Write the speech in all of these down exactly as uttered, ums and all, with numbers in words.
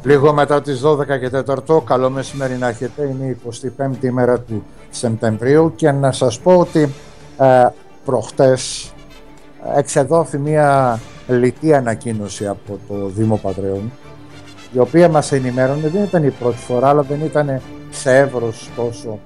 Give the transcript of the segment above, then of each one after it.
Λίγο μετά τις δώδεκα και τέσσερα, καλό μεσημέρι να έχετε, είναι η εικοστή πέμπτη ημέρα του Σεπτεμβρίου και να σας πω ότι ε, προχτές εξεδόθη μια λιτή ανακοίνωση από το Δήμο Πατρέων, η οποία μας ενημέρωνε, δεν ήταν η πρώτη φορά, αλλά δεν ήταν σε εύρος τόσο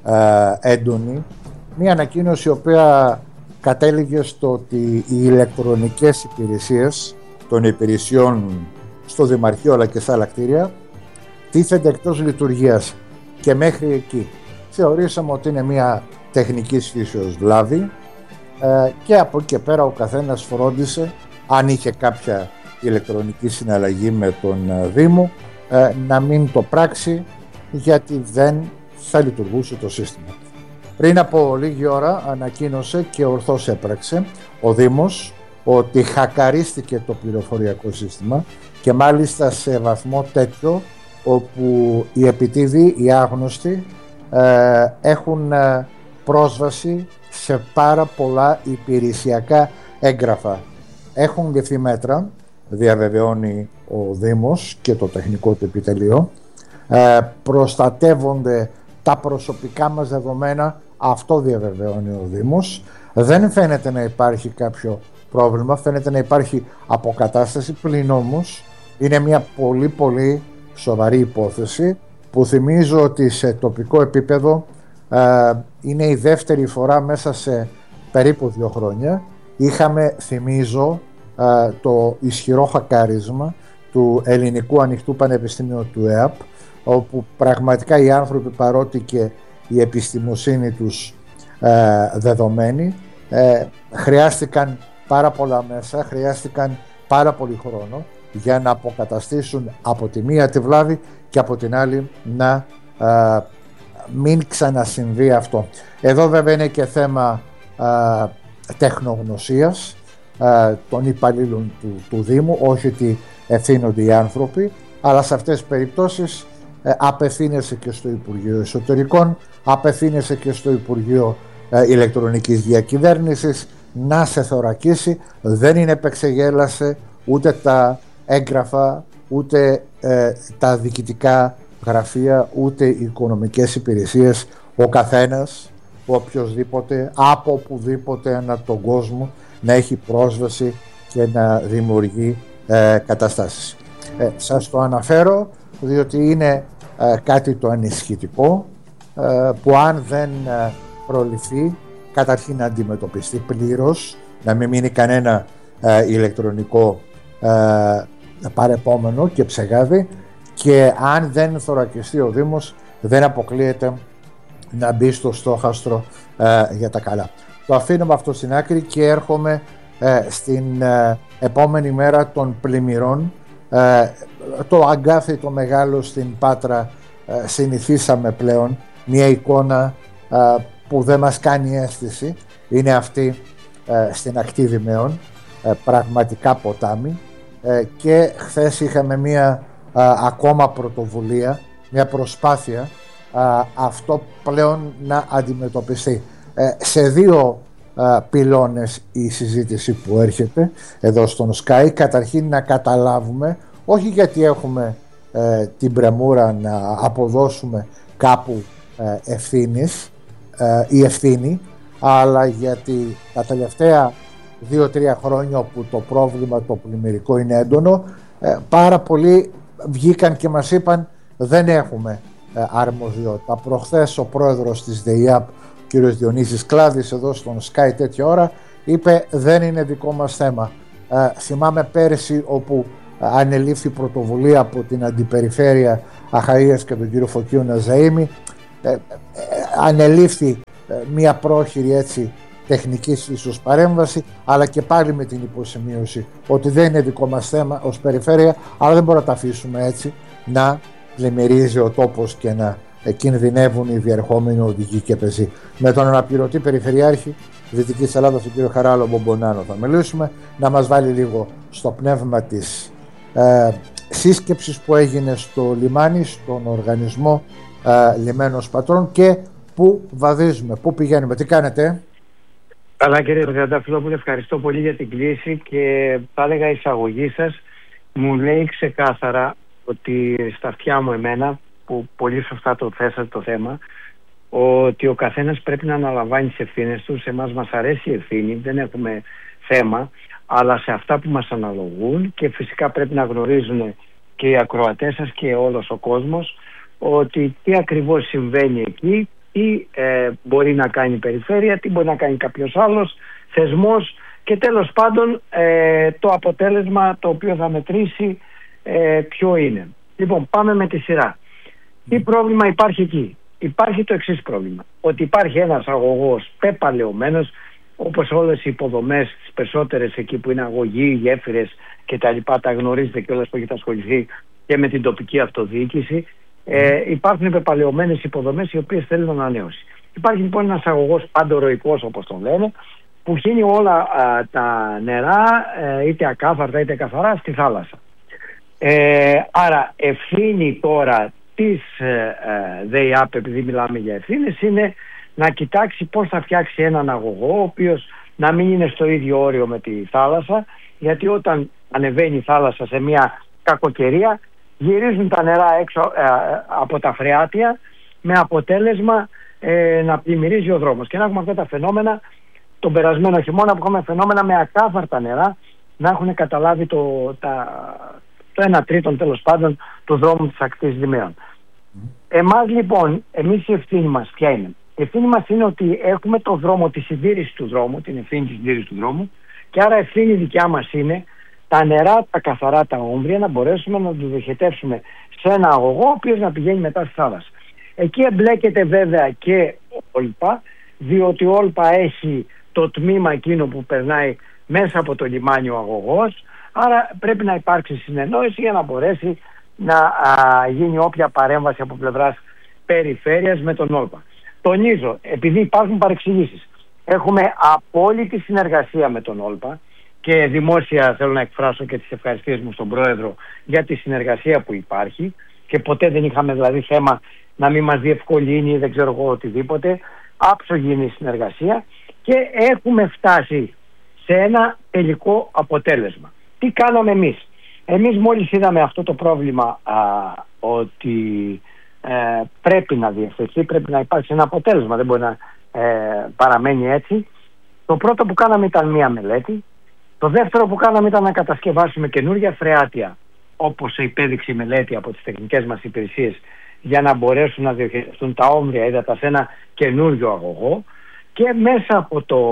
ε, έντονη, μια ανακοίνωση η οποία κατέληγε στο ότι οι ηλεκτρονικές υπηρεσίες των υπηρεσιών στο Δημαρχείο αλλά και στα άλλα κτίρια τίθενται εκτός λειτουργίας, και μέχρι εκεί θεωρήσαμε ότι είναι μια τεχνικής φύσεως βλάβη ε, και από εκεί και πέρα ο καθένας φρόντισε, αν είχε κάποια ηλεκτρονική συναλλαγή με τον ε, Δήμο, ε, να μην το πράξει, γιατί δεν θα λειτουργούσε το σύστημα. Πριν από λίγη ώρα ανακοίνωσε και ορθώς έπραξε ο Δήμος ότι χακαρίστηκε το πληροφοριακό σύστημα, και μάλιστα σε βαθμό τέτοιο όπου οι επιτίδιοι, οι άγνωστοι ε, έχουν ε, πρόσβαση σε πάρα πολλά υπηρεσιακά έγγραφα. Έχουν ληφθεί μέτρα, διαβεβαιώνει ο Δήμος και το τεχνικό του επιτελείο, ε, προστατεύονται τα προσωπικά μας δεδομένα, αυτό διαβεβαιώνει ο Δήμος. Δεν φαίνεται να υπάρχει κάποιο πρόβλημα, φαίνεται να υπάρχει αποκατάσταση, πλην όμως είναι μια πολύ πολύ σοβαρή υπόθεση που θυμίζω ότι σε τοπικό επίπεδο ε, είναι η δεύτερη φορά μέσα σε περίπου δύο χρόνια. Είχαμε, θυμίζω, ε, το ισχυρό χακάρισμα του Ελληνικού Ανοιχτού Πανεπιστημίου του ΕΑΠ, όπου πραγματικά οι άνθρωποι, παρότι και η επιστημοσύνη τους ε, δεδομένη, ε, χρειάστηκαν πάρα πολλά μέσα, χρειάστηκαν πάρα πολύ χρόνο για να αποκαταστήσουν από τη μία τη βλάβη και από την άλλη να α, μην ξανασυμβεί αυτό. Εδώ βέβαια είναι και θέμα α, τεχνογνωσίας α, των υπαλλήλων του, του Δήμου, όχι ότι ευθύνονται οι άνθρωποι, αλλά σε αυτές τις περιπτώσεις ε, απευθύνεσαι και στο Υπουργείο Εσωτερικών, απευθύνεσαι και στο Υπουργείο ε, Ηλεκτρονικής Διακυβέρνησης να σε θωρακίσει. Δεν είναι επεξεγέλασε ούτε τα έγγραφα, ούτε ε, τα διοικητικά γραφεία, ούτε οι οικονομικές υπηρεσίες. Ο καθένας, οποιοσδήποτε, από οπουδήποτε ανά τον κόσμο, να έχει πρόσβαση και να δημιουργεί ε, καταστάσεις. Ε, σας το αναφέρω διότι είναι ε, κάτι το ανησυχητικό, ε, που αν δεν ε, προληφθεί, καταρχήν να αντιμετωπιστεί πλήρως, να μην μείνει κανένα ε, ηλεκτρονικό ε, παρεπόμενο και ψεγάδι, και αν δεν θωρακιστεί ο Δήμος, δεν αποκλείεται να μπει στο στόχαστρο ε, για τα καλά. Το αφήνουμε αυτό στην άκρη και έρχομαι ε, στην ε, επόμενη μέρα των πλημμυρών. Ε, το αγκάθι το μεγάλο στην Πάτρα, ε, συνηθίσαμε πλέον μια εικόνα ε, που δεν μας κάνει αίσθηση, είναι αυτή ε, στην ακτή Δημαίων, ε, πραγματικά ποτάμι, ε, και χθες είχαμε μια ε, ακόμα πρωτοβουλία, μια προσπάθεια ε, αυτό πλέον να αντιμετωπιστεί. Ε, σε δύο ε, πυλώνες η συζήτηση που έρχεται εδώ στον Sky. Καταρχήν να καταλάβουμε, όχι γιατί έχουμε ε, την πρεμούρα να αποδώσουμε κάπου ε, ευθύνης η ευθύνη, αλλά γιατί τα τελευταία δύο τρία χρόνια όπου το πρόβλημα το πλημμυρικό είναι έντονο, πάρα πολλοί βγήκαν και μας είπαν δεν έχουμε αρμοδιότητα. Προχθές ο πρόεδρος της ΔΕΙΑΠ, κ. Διονύσης Κλάδης, εδώ στον Sky τέτοια ώρα, είπε δεν είναι δικό μας θέμα. Θυμάμαι πέρυσι όπου ανελήφθη πρωτοβουλία από την Αντιπεριφέρεια Αχαΐας και τον κύριο Φωκίου Ναζαΐμη, Ε, ε, ανελήφθη ε, μια πρόχειρη έτσι τεχνικής ίσως παρέμβαση, αλλά και πάλι με την υποσημείωση ότι δεν είναι δικό μας θέμα ως περιφέρεια, αλλά δεν μπορούμε να τα αφήσουμε έτσι να πλημμυρίζει ο τόπος και να ε, κινδυνεύουν οι διερχόμενοι οδηγοί και πεζοί. Με τον αναπληρωτή Περιφερειάρχη Δυτικής Ελλάδας, τον κύριο Χαράλο Μπομπονάνο, θα μιλήσουμε, να μας βάλει λίγο στο πνεύμα της ε, σύσκεψης που έγινε στο λιμάνι, στον οργανισμό Uh, Λιμένος Πατρών, και πού βαδίζουμε, πού πηγαίνουμε, τι κάνετε? Καλά κύριε Τριανταφυλόπουλε, ευχαριστώ πολύ για την κλήση, και θα έλεγα η εισαγωγή σας μου λέει ξεκάθαρα ότι στα αυτιά μου εμένα, που πολύ σωστά το θέσατε το θέμα, ότι ο καθένας πρέπει να αναλαμβάνει τις ευθύνες του. Σε εμάς μας αρέσει η ευθύνη, δεν έχουμε θέμα, αλλά σε αυτά που μας αναλογούν, και φυσικά πρέπει να γνωρίζουν και οι ακροατές σας και όλος ο κόσμος ότι τι ακριβώς συμβαίνει εκεί, τι ε, μπορεί να κάνει η περιφέρεια, τι μπορεί να κάνει κάποιος άλλος θεσμός, και τέλος πάντων ε, το αποτέλεσμα το οποίο θα μετρήσει ε, ποιο είναι. Λοιπόν, πάμε με τη σειρά. Τι πρόβλημα υπάρχει εκεί? Υπάρχει το εξής πρόβλημα, ότι υπάρχει ένας αγωγός πεπαλαιωμένος, όπως όλες οι υποδομές, τις περισσότερες εκεί που είναι αγωγοί, γέφυρες και τα λοιπά, τα γνωρίζετε κιόλας που έχετε ασχοληθεί και με την τοπική αυτοδιοίκηση. Ε, υπάρχουν πεπαλαιωμένες υποδομές οι οποίες θέλουν ανανέωση. Υπάρχει λοιπόν ένας αγωγός παντοροϊκός, όπως τον λένε, που χύνει όλα α, τα νερά, ε, είτε ακάθαρτα είτε καθαρά, στη θάλασσα. Ε, άρα ευθύνη τώρα της ε, ε, ΔΕΙΑΠ, επειδή μιλάμε για ευθύνες, είναι να κοιτάξει πώς θα φτιάξει έναν αγωγό ο οποίος να μην είναι στο ίδιο όριο με τη θάλασσα, γιατί όταν ανεβαίνει η θάλασσα σε μια κακοκαιρία γυρίζουν τα νερά έξω ε, από τα φρεάτια, με αποτέλεσμα ε, να πλημμυρίζει ο δρόμος, και να έχουμε αυτά τα φαινόμενα τον περασμένο χειμώνα, που έχουμε φαινόμενα με ακάθαρτα νερά να έχουν καταλάβει το, τα, το ένα τρίτον τέλος πάντων του δρόμου της ακτής Δημαίων. Mm. Εμάς λοιπόν, εμείς η ευθύνη μας ποια είναι? Η ευθύνη μας είναι ότι έχουμε το δρόμο, τη συντήρηση του δρόμου, την ευθύνη της συντήρησης του δρόμου, και άρα ευθύνη δικιά μας είναι τα νερά, τα καθαρά, τα όμβρια, να μπορέσουμε να τους διοχετεύσουμε σε ένα αγωγό ο οποίος να πηγαίνει μετά στη θάλασσα. Εκεί εμπλέκεται βέβαια και ο Όλπα, διότι ο Όλπα έχει το τμήμα εκείνο που περνάει μέσα από το λιμάνι ο αγωγός, άρα πρέπει να υπάρξει συνεννόηση για να μπορέσει να α, γίνει όποια παρέμβαση από πλευράς περιφέρειας με τον Όλπα. Τονίζω, επειδή υπάρχουν παρεξηγήσεις, έχουμε απόλυτη συνεργασία με τον Όλπα, και δημόσια θέλω να εκφράσω και τις ευχαριστίες μου στον Πρόεδρο για τη συνεργασία που υπάρχει, και ποτέ δεν είχαμε δηλαδή θέμα να μην μας διευκολύνει ή δεν ξέρω εγώ οτιδήποτε. Άψογη είναι η συνεργασία και έχουμε φτάσει σε ένα τελικό αποτέλεσμα. Τι κάναμε εμείς? Εμείς μόλις είδαμε αυτό το πρόβλημα, α, ότι ε, πρέπει να διευθυνθεί, πρέπει να υπάρξει ένα αποτέλεσμα, δεν μπορεί να ε, παραμένει έτσι. Το πρώτο που κάναμε ήταν μία μελέτη. Το δεύτερο που κάναμε ήταν να κατασκευάσουμε καινούργια φρεάτια, όπως υπέδειξε η μελέτη από τις τεχνικές μας υπηρεσίες, για να μπορέσουν να διοχετευτούν τα όμβρια ύδατα σε ένα καινούριο αγωγό, και μέσα από το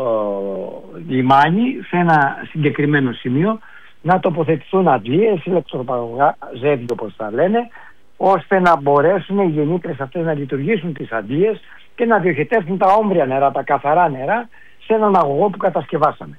ε, λιμάνι, σε ένα συγκεκριμένο σημείο, να τοποθετηθούν αντλίες, ηλεκτροπαραγωγά ζεύγη όπως τα λένε, ώστε να μπορέσουν οι γεννήτρες αυτές να λειτουργήσουν τις αντλίες και να διοχετεύσουν τα όμβρια νερά, τα καθαρά νερά, σε έναν αγωγό που κατασκευάσαμε.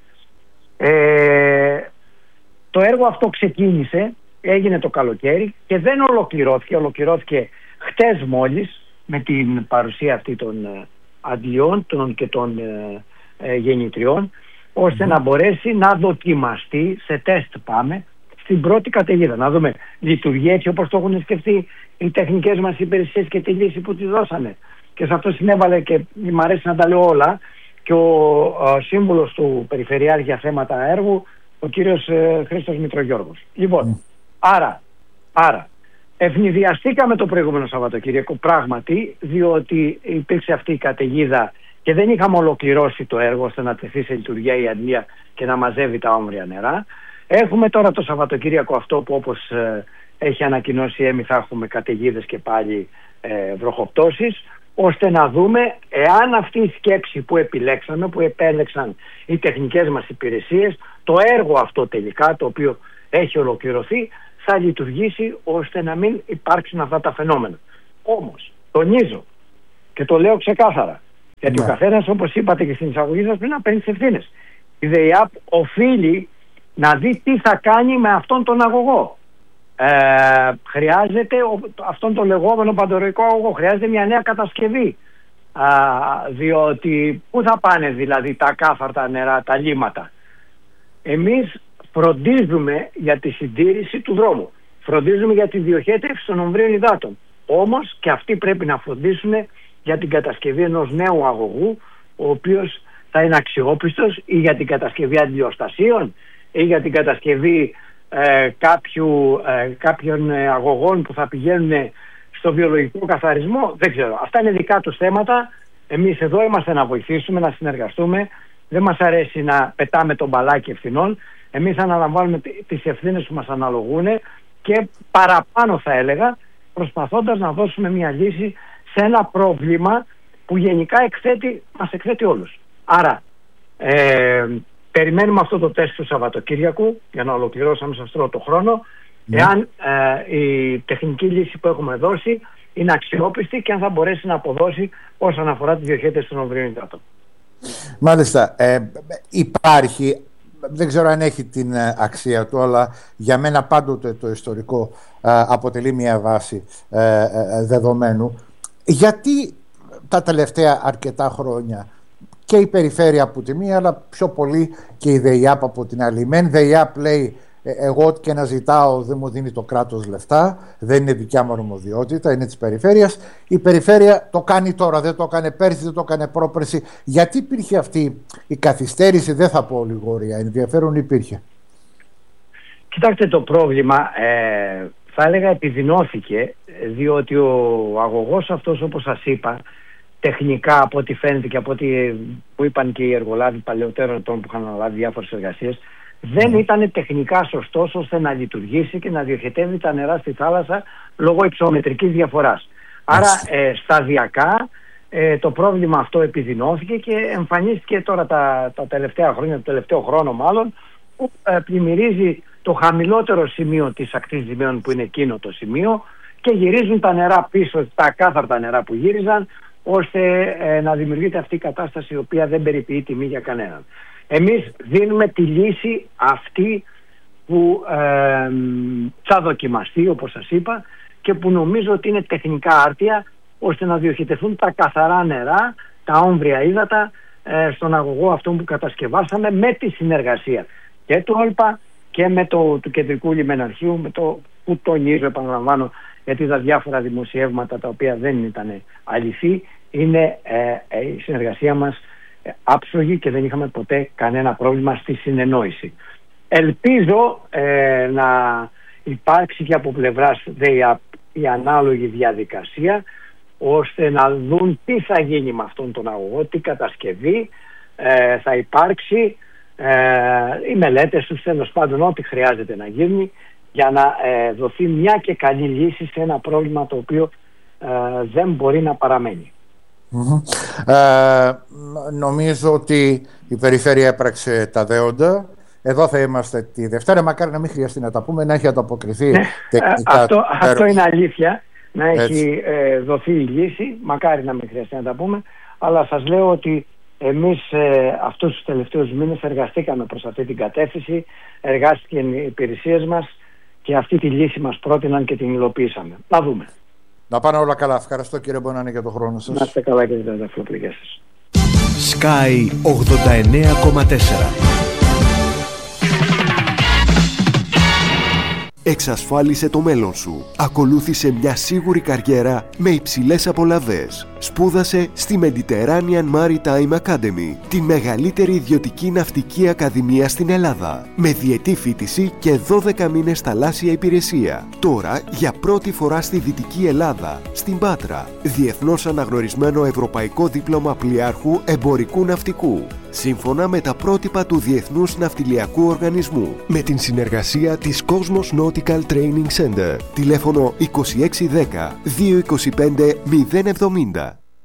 Ε, το έργο αυτό ξεκίνησε, έγινε το καλοκαίρι και δεν ολοκληρώθηκε, ολοκληρώθηκε χτες μόλις, με την παρουσία αυτή των ε, αντλιών των, και των ε, ε, γεννητριών, ώστε mm. να μπορέσει να δοκιμαστεί, σε τεστ πάμε, στην πρώτη καταιγίδα. Να δούμε, λειτουργεί έτσι όπως το έχουν σκεφτεί οι τεχνικές μας υπηρεσίες και τη λύση που τη δώσανε. Και σε αυτό συνέβαλε, και μου αρέσει να τα λέω όλα, και ο ε, σύμβουλος του Περιφερειάρχη για θέματα έργου, ο κύριος ε, Χρήστος Μητρογιώργος. Λοιπόν, mm. άρα, άρα ευνηδιαστήκαμε το προηγούμενο Σαββατοκύριακο πράγματι, διότι υπήρξε αυτή η καταιγίδα και δεν είχαμε ολοκληρώσει το έργο ώστε να τεθεί σε λειτουργία η αντλία και να μαζεύει τα όμβρια νερά. Έχουμε τώρα το Σαββατοκύριακο αυτό που, όπως ε, έχει ανακοινώσει η ΕΜΗ, θα έχουμε καταιγίδες και πάλι ε, βροχοπτώσεις, ώστε να δούμε εάν αυτή η σκέψη που επιλέξαμε, που επέλεξαν οι τεχνικές μας υπηρεσίες, το έργο αυτό τελικά, το οποίο έχει ολοκληρωθεί, θα λειτουργήσει ώστε να μην υπάρξουν αυτά τα φαινόμενα. Όμως, τονίζω και το λέω ξεκάθαρα, γιατί yeah. ο καθένας, όπως είπατε και στην εισαγωγή σας, πρέπει να παίρνει τις ευθύνες. Η ΔΕΙΑΠ οφείλει να δει τι θα κάνει με αυτόν τον αγωγό. Ε, χρειάζεται αυτόν τον λεγόμενο παντοροϊκό αγωγό, χρειάζεται μια νέα κατασκευή. Α, διότι πού θα πάνε δηλαδή τα κάθαρτα νερά, τα λίματα? Εμείς φροντίζουμε για τη συντήρηση του δρόμου, φροντίζουμε για τη διοχέτευση των ομβρίων υδάτων. Όμως και αυτοί πρέπει να φροντίσουν για την κατασκευή ενός νέου αγωγού, ο οποίος θα είναι αξιόπιστος, ή για την κατασκευή αντιλιοστασίων ή για την κατασκευή ε, κάποιου, ε, κάποιων αγωγών που θα πηγαίνουν στο βιολογικό καθαρισμό, δεν ξέρω. Αυτά είναι δικά τους θέματα. Εμείς εδώ είμαστε να βοηθήσουμε, να συνεργαστούμε. Δεν μας αρέσει να πετάμε τον μπαλάκι ευθυνών. Εμείς αναλαμβάνουμε τις ευθύνες που μας αναλογούν και παραπάνω, θα έλεγα, προσπαθώντας να δώσουμε μια λύση σε ένα πρόβλημα που γενικά εκθέτει, μας εκθέτει όλους. Άρα ε, περιμένουμε αυτό το τεστ του Σαββατοκύριακου για να ολοκληρώσουμε σε αυτό το χρόνο, mm. εάν ε, η τεχνική λύση που έχουμε δώσει είναι αξιόπιστη και αν θα μπορέσει να αποδώσει όσον αφορά τη διοχέτευση των ομβρίων υδάτων. Μάλιστα. Ε, υπάρχει, δεν ξέρω αν έχει την αξία του, αλλά για μένα πάντοτε το ιστορικό ε, αποτελεί μια βάση ε, ε, δεδομένου. Γιατί τα τελευταία αρκετά χρόνια και η περιφέρεια από τη μία, αλλά πιο πολύ και η ΔΕΙΑΠ από την άλλη. Μεν ΔΕΙΑΠ λέει, εγώ ό,τι και να ζητάω δεν μου δίνει το κράτος λεφτά, δεν είναι δικιά μου αρμοδιότητα, είναι της περιφέρειας. Η περιφέρεια το κάνει τώρα, δεν το έκανε πέρσι, δεν το έκανε πρόπερσι. Γιατί υπήρχε αυτή η καθυστέρηση, δεν θα πω λιγόρια, ενδιαφέρον υπήρχε. Κοιτάξτε, το πρόβλημα ε, θα έλεγα επιδεινώθηκε, διότι ο αγωγός αυτός, όπως σας είπα, τεχνικά από ό,τι φαίνεται και από ό,τι που είπαν και οι εργολάβοι παλαιότερων ετών που είχαν αναλάβει διάφορες εργασίες, δεν ήταν τεχνικά σωστός ώστε να λειτουργήσει και να διοχετεύει τα νερά στη θάλασσα λόγω υψομετρικής διαφοράς. Άρα ε, σταδιακά ε, το πρόβλημα αυτό επιδεινώθηκε και εμφανίστηκε τώρα τα, τα τελευταία χρόνια, το τελευταίο χρόνο μάλλον, που ε, πλημμυρίζει το χαμηλότερο σημείο της ακτής Δημαίων, που είναι εκείνο το σημείο, και γυρίζουν τα νερά πίσω, τα ακάθαρτα νερά που γύριζαν, ώστε ε, να δημιουργείται αυτή η κατάσταση η οποία δεν περιποιεί τιμή για κανέναν. Εμείς δίνουμε τη λύση αυτή που ε, θα δοκιμαστεί, όπως σας είπα, και που νομίζω ότι είναι τεχνικά άρτια ώστε να διοχετευτούν τα καθαρά νερά, τα όμβρια ύδατα ε, στον αγωγό αυτό που κατασκευάσαμε με τη συνεργασία και του ΟΛΠΑ και με το του Κεντρικού Λιμεναρχείου, με το που τονίζω, επαναλαμβάνω, γιατί είδα διάφορα δημοσιεύματα τα οποία δεν ήταν αληθή. Είναι ε, ε, η συνεργασία μας ε, άψογη και δεν είχαμε ποτέ κανένα πρόβλημα στη συνεννόηση. Ελπίζω ε, να υπάρξει και από πλευράς ΔΕΙΑΠ η ανάλογη διαδικασία, ώστε να δουν τι θα γίνει με αυτόν τον αγωγό, τι κατασκευή ε, θα υπάρξει, ε, οι μελέτες τους, τέλος πάντων ό,τι χρειάζεται να γίνει για να ε, δοθεί μια και καλή λύση σε ένα πρόβλημα το οποίο ε, δεν μπορεί να παραμένει. Mm-hmm. Ε, νομίζω ότι η Περιφέρεια έπραξε τα δέοντα. Εδώ θα είμαστε τη Δευτέρα. Μακάρι να μην χρειαστεί να τα πούμε, να έχει ανταποκριθεί τεχνικά. Αυτό, αυτό είναι αλήθεια, να έχει ε, δοθεί η λύση. Μακάρι να μην χρειαστεί να τα πούμε. Αλλά σας λέω ότι εμείς ε, αυτούς τους τελευταίους μήνες εργαστήκαμε προς αυτή την κατεύθυνση. Εργάστηκαν οι υπηρεσίες μας και αυτή τη λύση μας πρότειναν και την υλοποιήσαμε. Να δούμε. Να πάνε όλα καλά. Ευχαριστώ, κύριε Μπονάνη, για τον χρόνο σας. Να είστε καλά και για τα φιλοπληγές σας. Sky ογδόντα εννέα κόμμα τέσσερα. Εξασφάλισε το μέλλον σου. Ακολούθησε μια σίγουρη καριέρα με υψηλές απολαβές. Σπούδασε στη Mediterranean Maritime Academy, τη μεγαλύτερη ιδιωτική ναυτική ακαδημία στην Ελλάδα, με διετή φοιτηση και δώδεκα μήνες θαλάσσια υπηρεσία. Τώρα, για πρώτη φορά στη Δυτική Ελλάδα, στην Πάτρα, διεθνώς αναγνωρισμένο ευρωπαϊκό δίπλωμα πλοιάρχου εμπορικού ναυτικού, σύμφωνα με τα πρότυπα του Διεθνούς Ναυτιλιακού Οργανισμού, με την συνεργασία της Cosmos Nautical Training Center. Τηλέφωνο είκοσι έξι δέκα δύο είκοσι πέντε μηδέν εβδομήντα.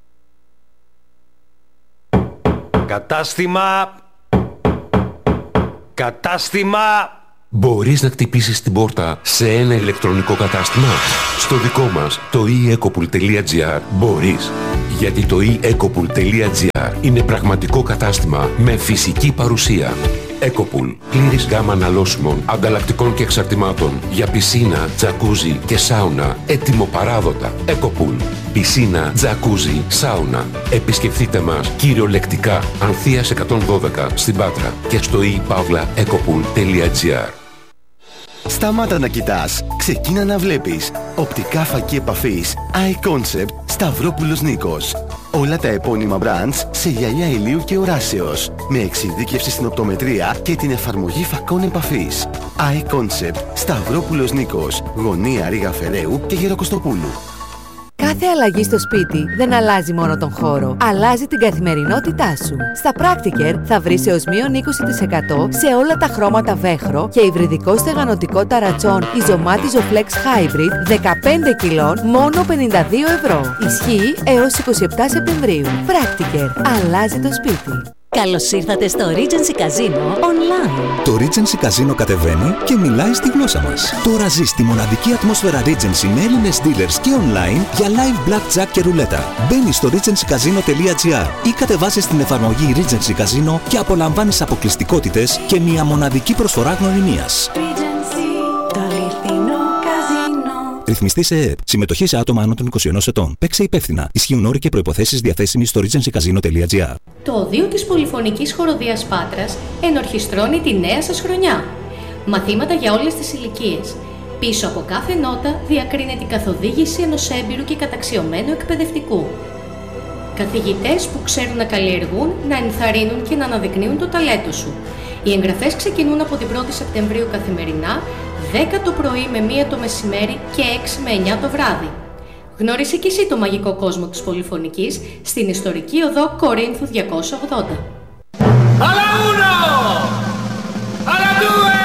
Κατάστημα. Κατάστημα. Μπορείς να χτυπήσεις την πόρτα σε ένα ηλεκτρονικό κατάστημα? Στο δικό μας, το e ecopool τελεία gr, μπορείς. Γιατί το e ecopool τελεία gr είναι πραγματικό κατάστημα με φυσική παρουσία. Ecopool, πλήρης γάμα αναλώσιμων, ανταλλακτικών και εξαρτημάτων για πισίνα, τζακούζι και σάουνα, έτοιμο παράδοτα. Ecopool, πισίνα, τζακούζι, σάουνα. Επισκεφτείτε μας κυριολεκτικά Ανθείας εκατόν δώδεκα στην Πάτρα και στο e παύλα ecopool τελεία gr. Σταμάτα να κοιτάς, ξεκίνα να βλέπεις. Οπτικά φακή επαφής iConcept Σταυρόπουλος Νίκος. Όλα τα επώνυμα brands σε γυαλιά ηλίου και οράσεως, με εξειδίκευση στην οπτομετρία και την εφαρμογή φακών επαφής. iConcept, Σταυρόπουλος Νίκος, γωνία Ρήγα Φεραίου και Γεροκοστοπούλου. Κάθε αλλαγή στο σπίτι δεν αλλάζει μόνο τον χώρο, αλλάζει την καθημερινότητά σου. Στα Practiker θα βρεις έως μείον είκοσι τοις εκατό σε όλα τα χρώματα βέχρο και υβριδικό στεγανοτικό ταρατσόν Ιζωμάτιζο Flex Hybrid δεκαπέντε κιλών μόνο πενήντα δύο ευρώ. Ισχύει έως εικοστή εβδόμη Σεπτεμβρίου. Practiker. Αλλάζει το σπίτι. Καλώς ήρθατε στο Regency Casino Online. Το Regency Casino κατεβαίνει και μιλάει στη γλώσσα μας. Τώρα ζεις τη μοναδική ατμόσφαιρα Regency με Έλληνες dealers και online για live blackjack και ρουλέτα. Μπαίνεις στο regency casino τελεία gr ή κατεβάζεις την εφαρμογή Regency Casino και απολαμβάνεις αποκλειστικότητες και μια μοναδική προσφορά γνωριμίας. Ρυθμιστή σε ΕΕΠ. Συμμετοχή σε άτομα άνω των είκοσι ενός ετών. Παίξε υπεύθυνα. Ισχύουν όροι και προϋποθέσεις διαθέσιμοι στο regency casino τελεία gr. Το Οδείο της Πολυφωνικής Χοροδίας Πάτρας ενορχιστρώνει τη νέα σας χρονιά. Μαθήματα για όλες τις ηλικίες. Πίσω από κάθε νότα διακρίνεται η καθοδήγηση ενός έμπειρου και καταξιωμένου εκπαιδευτικού. Καθηγητές που ξέρουν να καλλιεργούν, να ενθαρρύνουν και να αναδεικνύουν το ταλέντο σου. Οι εγγραφές ξεκινούν από την πρώτη Σεπτεμβρίου καθημερινά, δέκα το πρωί με μία το μεσημέρι και έξι με εννιά το βράδυ. Γνώρισε και εσύ το μαγικό κόσμο της Πολυφωνικής στην ιστορική οδό Κορίνθου διακόσια ογδόντα. Alla uno! Alla due!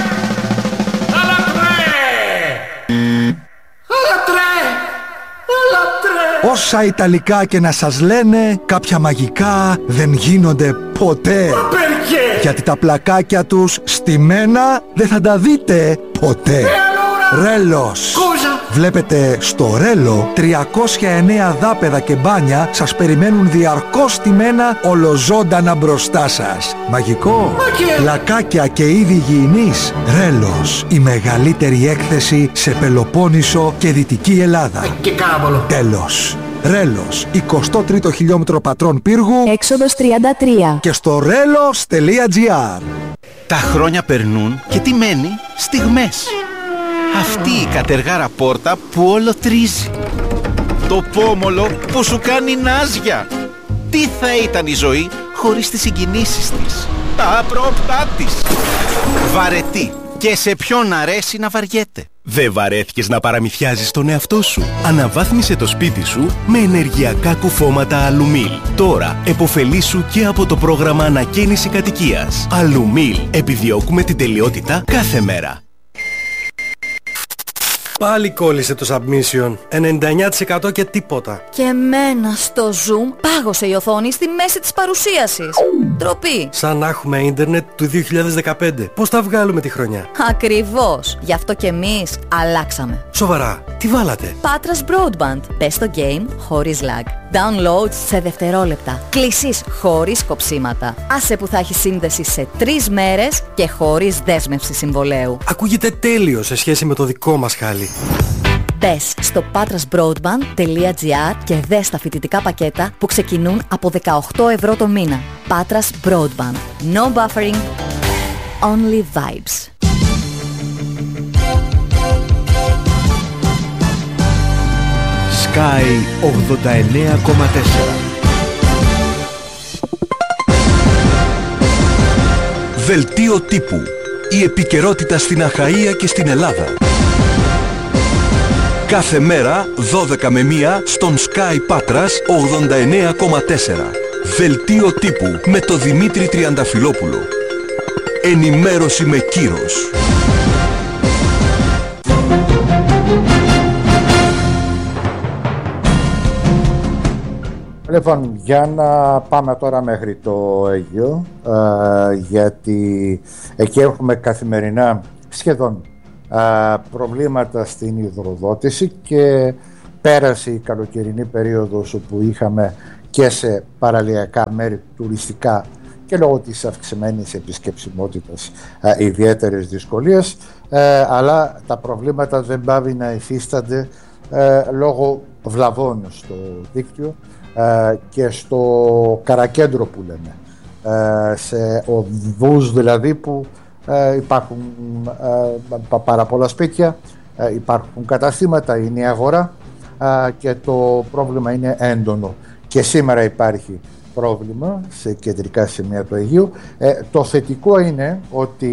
Alla tre! Alla tre! Alla tre! Όσα Ιταλικά και να σας λένε, κάποια μαγικά δεν γίνονται ποτέ. Γιατί τα πλακάκια τους στημένα δεν θα τα δείτε ποτέ. Ρέλος. Βλέπετε στο Ρέλο τριακόσια εννέα δάπεδα και μπάνια σας περιμένουν διαρκώς στημένα ολοζώντανα μπροστά σας. Μαγικό. Πλακάκια και είδη υγιεινής. Ρέλος. Η μεγαλύτερη έκθεση σε Πελοπόννησο και Δυτική Ελλάδα. Και κάβολο. Τέλος. Ρέλος, εικοστό τρίτο χιλιόμετρο Πατρών Πύργου, Έξοδος τριάντα τρία. και στο ρέλος τελεία gr. Τα χρόνια περνούν και τι μένει? Στιγμές. Αυτή η κατεργάρα πόρτα που όλο τρίζει. Το πόμολο που σου κάνει νάζια. Τι θα ήταν η ζωή χωρίς τις συγκινήσεις της, τα απρόπτά της. Βαρετή. Και σε ποιον αρέσει να βαριέται. Δεν βαρέθηκες να παραμυθιάζεις τον εαυτό σου? Αναβάθμισε το σπίτι σου με ενεργειακά κουφώματα Αλουμίλ. Τώρα επωφελήσου και από το πρόγραμμα ανακαίνιση κατοικίας. Αλουμίλ. Επιδιώκουμε την τελειότητα κάθε μέρα. Πάλι κόλλησε το submission. ενενήντα εννιά τοις εκατό και τίποτα. Και εμένα στο Zoom πάγωσε η οθόνη στη μέση της παρουσίασης. Ντροπή. Σαν να έχουμε ίντερνετ του δύο χιλιάδες δεκαπέντε. Πώς θα βγάλουμε τη χρονιά? Ακριβώς. Γι' αυτό και εμείς αλλάξαμε. Σοβαρά, τι βάλατε? Πάτρας Broadband. Μπες στο game χωρίς lag. Downloads σε δευτερόλεπτα. Κλήσεις χωρίς κοψίματα. Άσε που θα έχει σύνδεση σε τρεις μέρες και χωρίς δέσμευση συμβολέου. Ακούγεται τέλειο σε σχέση με το δικό μας χάλι. Μπες στο patrasbroadband τελεία gr και δες τα φοιτητικά πακέτα που ξεκινούν από δεκαοκτώ ευρώ το μήνα. Patras Broadband. No buffering. Only vibes. Sky ογδόντα εννέα κόμμα τέσσερα. Δελτίο τύπου. Η επικαιρότητα στην Αχαΐα και στην Ελλάδα. Κάθε μέρα δώδεκα με μία στον Sky Πάτρας ογδόντα εννέα κόμμα τέσσερα. Δελτίο τύπου με το Δημήτρη Τριανταφυλόπουλο. Ενημέρωση με κύρος. Λοιπόν, για να πάμε τώρα μέχρι το Αίγυο, ε, γιατί εκεί έχουμε καθημερινά σχεδόν ε, προβλήματα στην υδροδότηση και πέρασε η καλοκαιρινή περίοδος όπου είχαμε και σε παραλιακά μέρη τουριστικά και λόγω της αυξημένης επισκεψιμότητας ε, ιδιαίτερες δυσκολίες, ε, αλλά τα προβλήματα δεν πάβει να υφίστανται ε, λόγω βλαβών στο δίκτυο Uh, και στο καρακέντρο που λέμε, uh, σε οδούς δηλαδή που uh, υπάρχουν uh, πάρα πολλά σπίτια, uh, υπάρχουν καταστήματα, είναι η αγορά uh, και το πρόβλημα είναι έντονο και σήμερα υπάρχει πρόβλημα σε κεντρικά σημεία του Αιγείου. Uh, το θετικό είναι ότι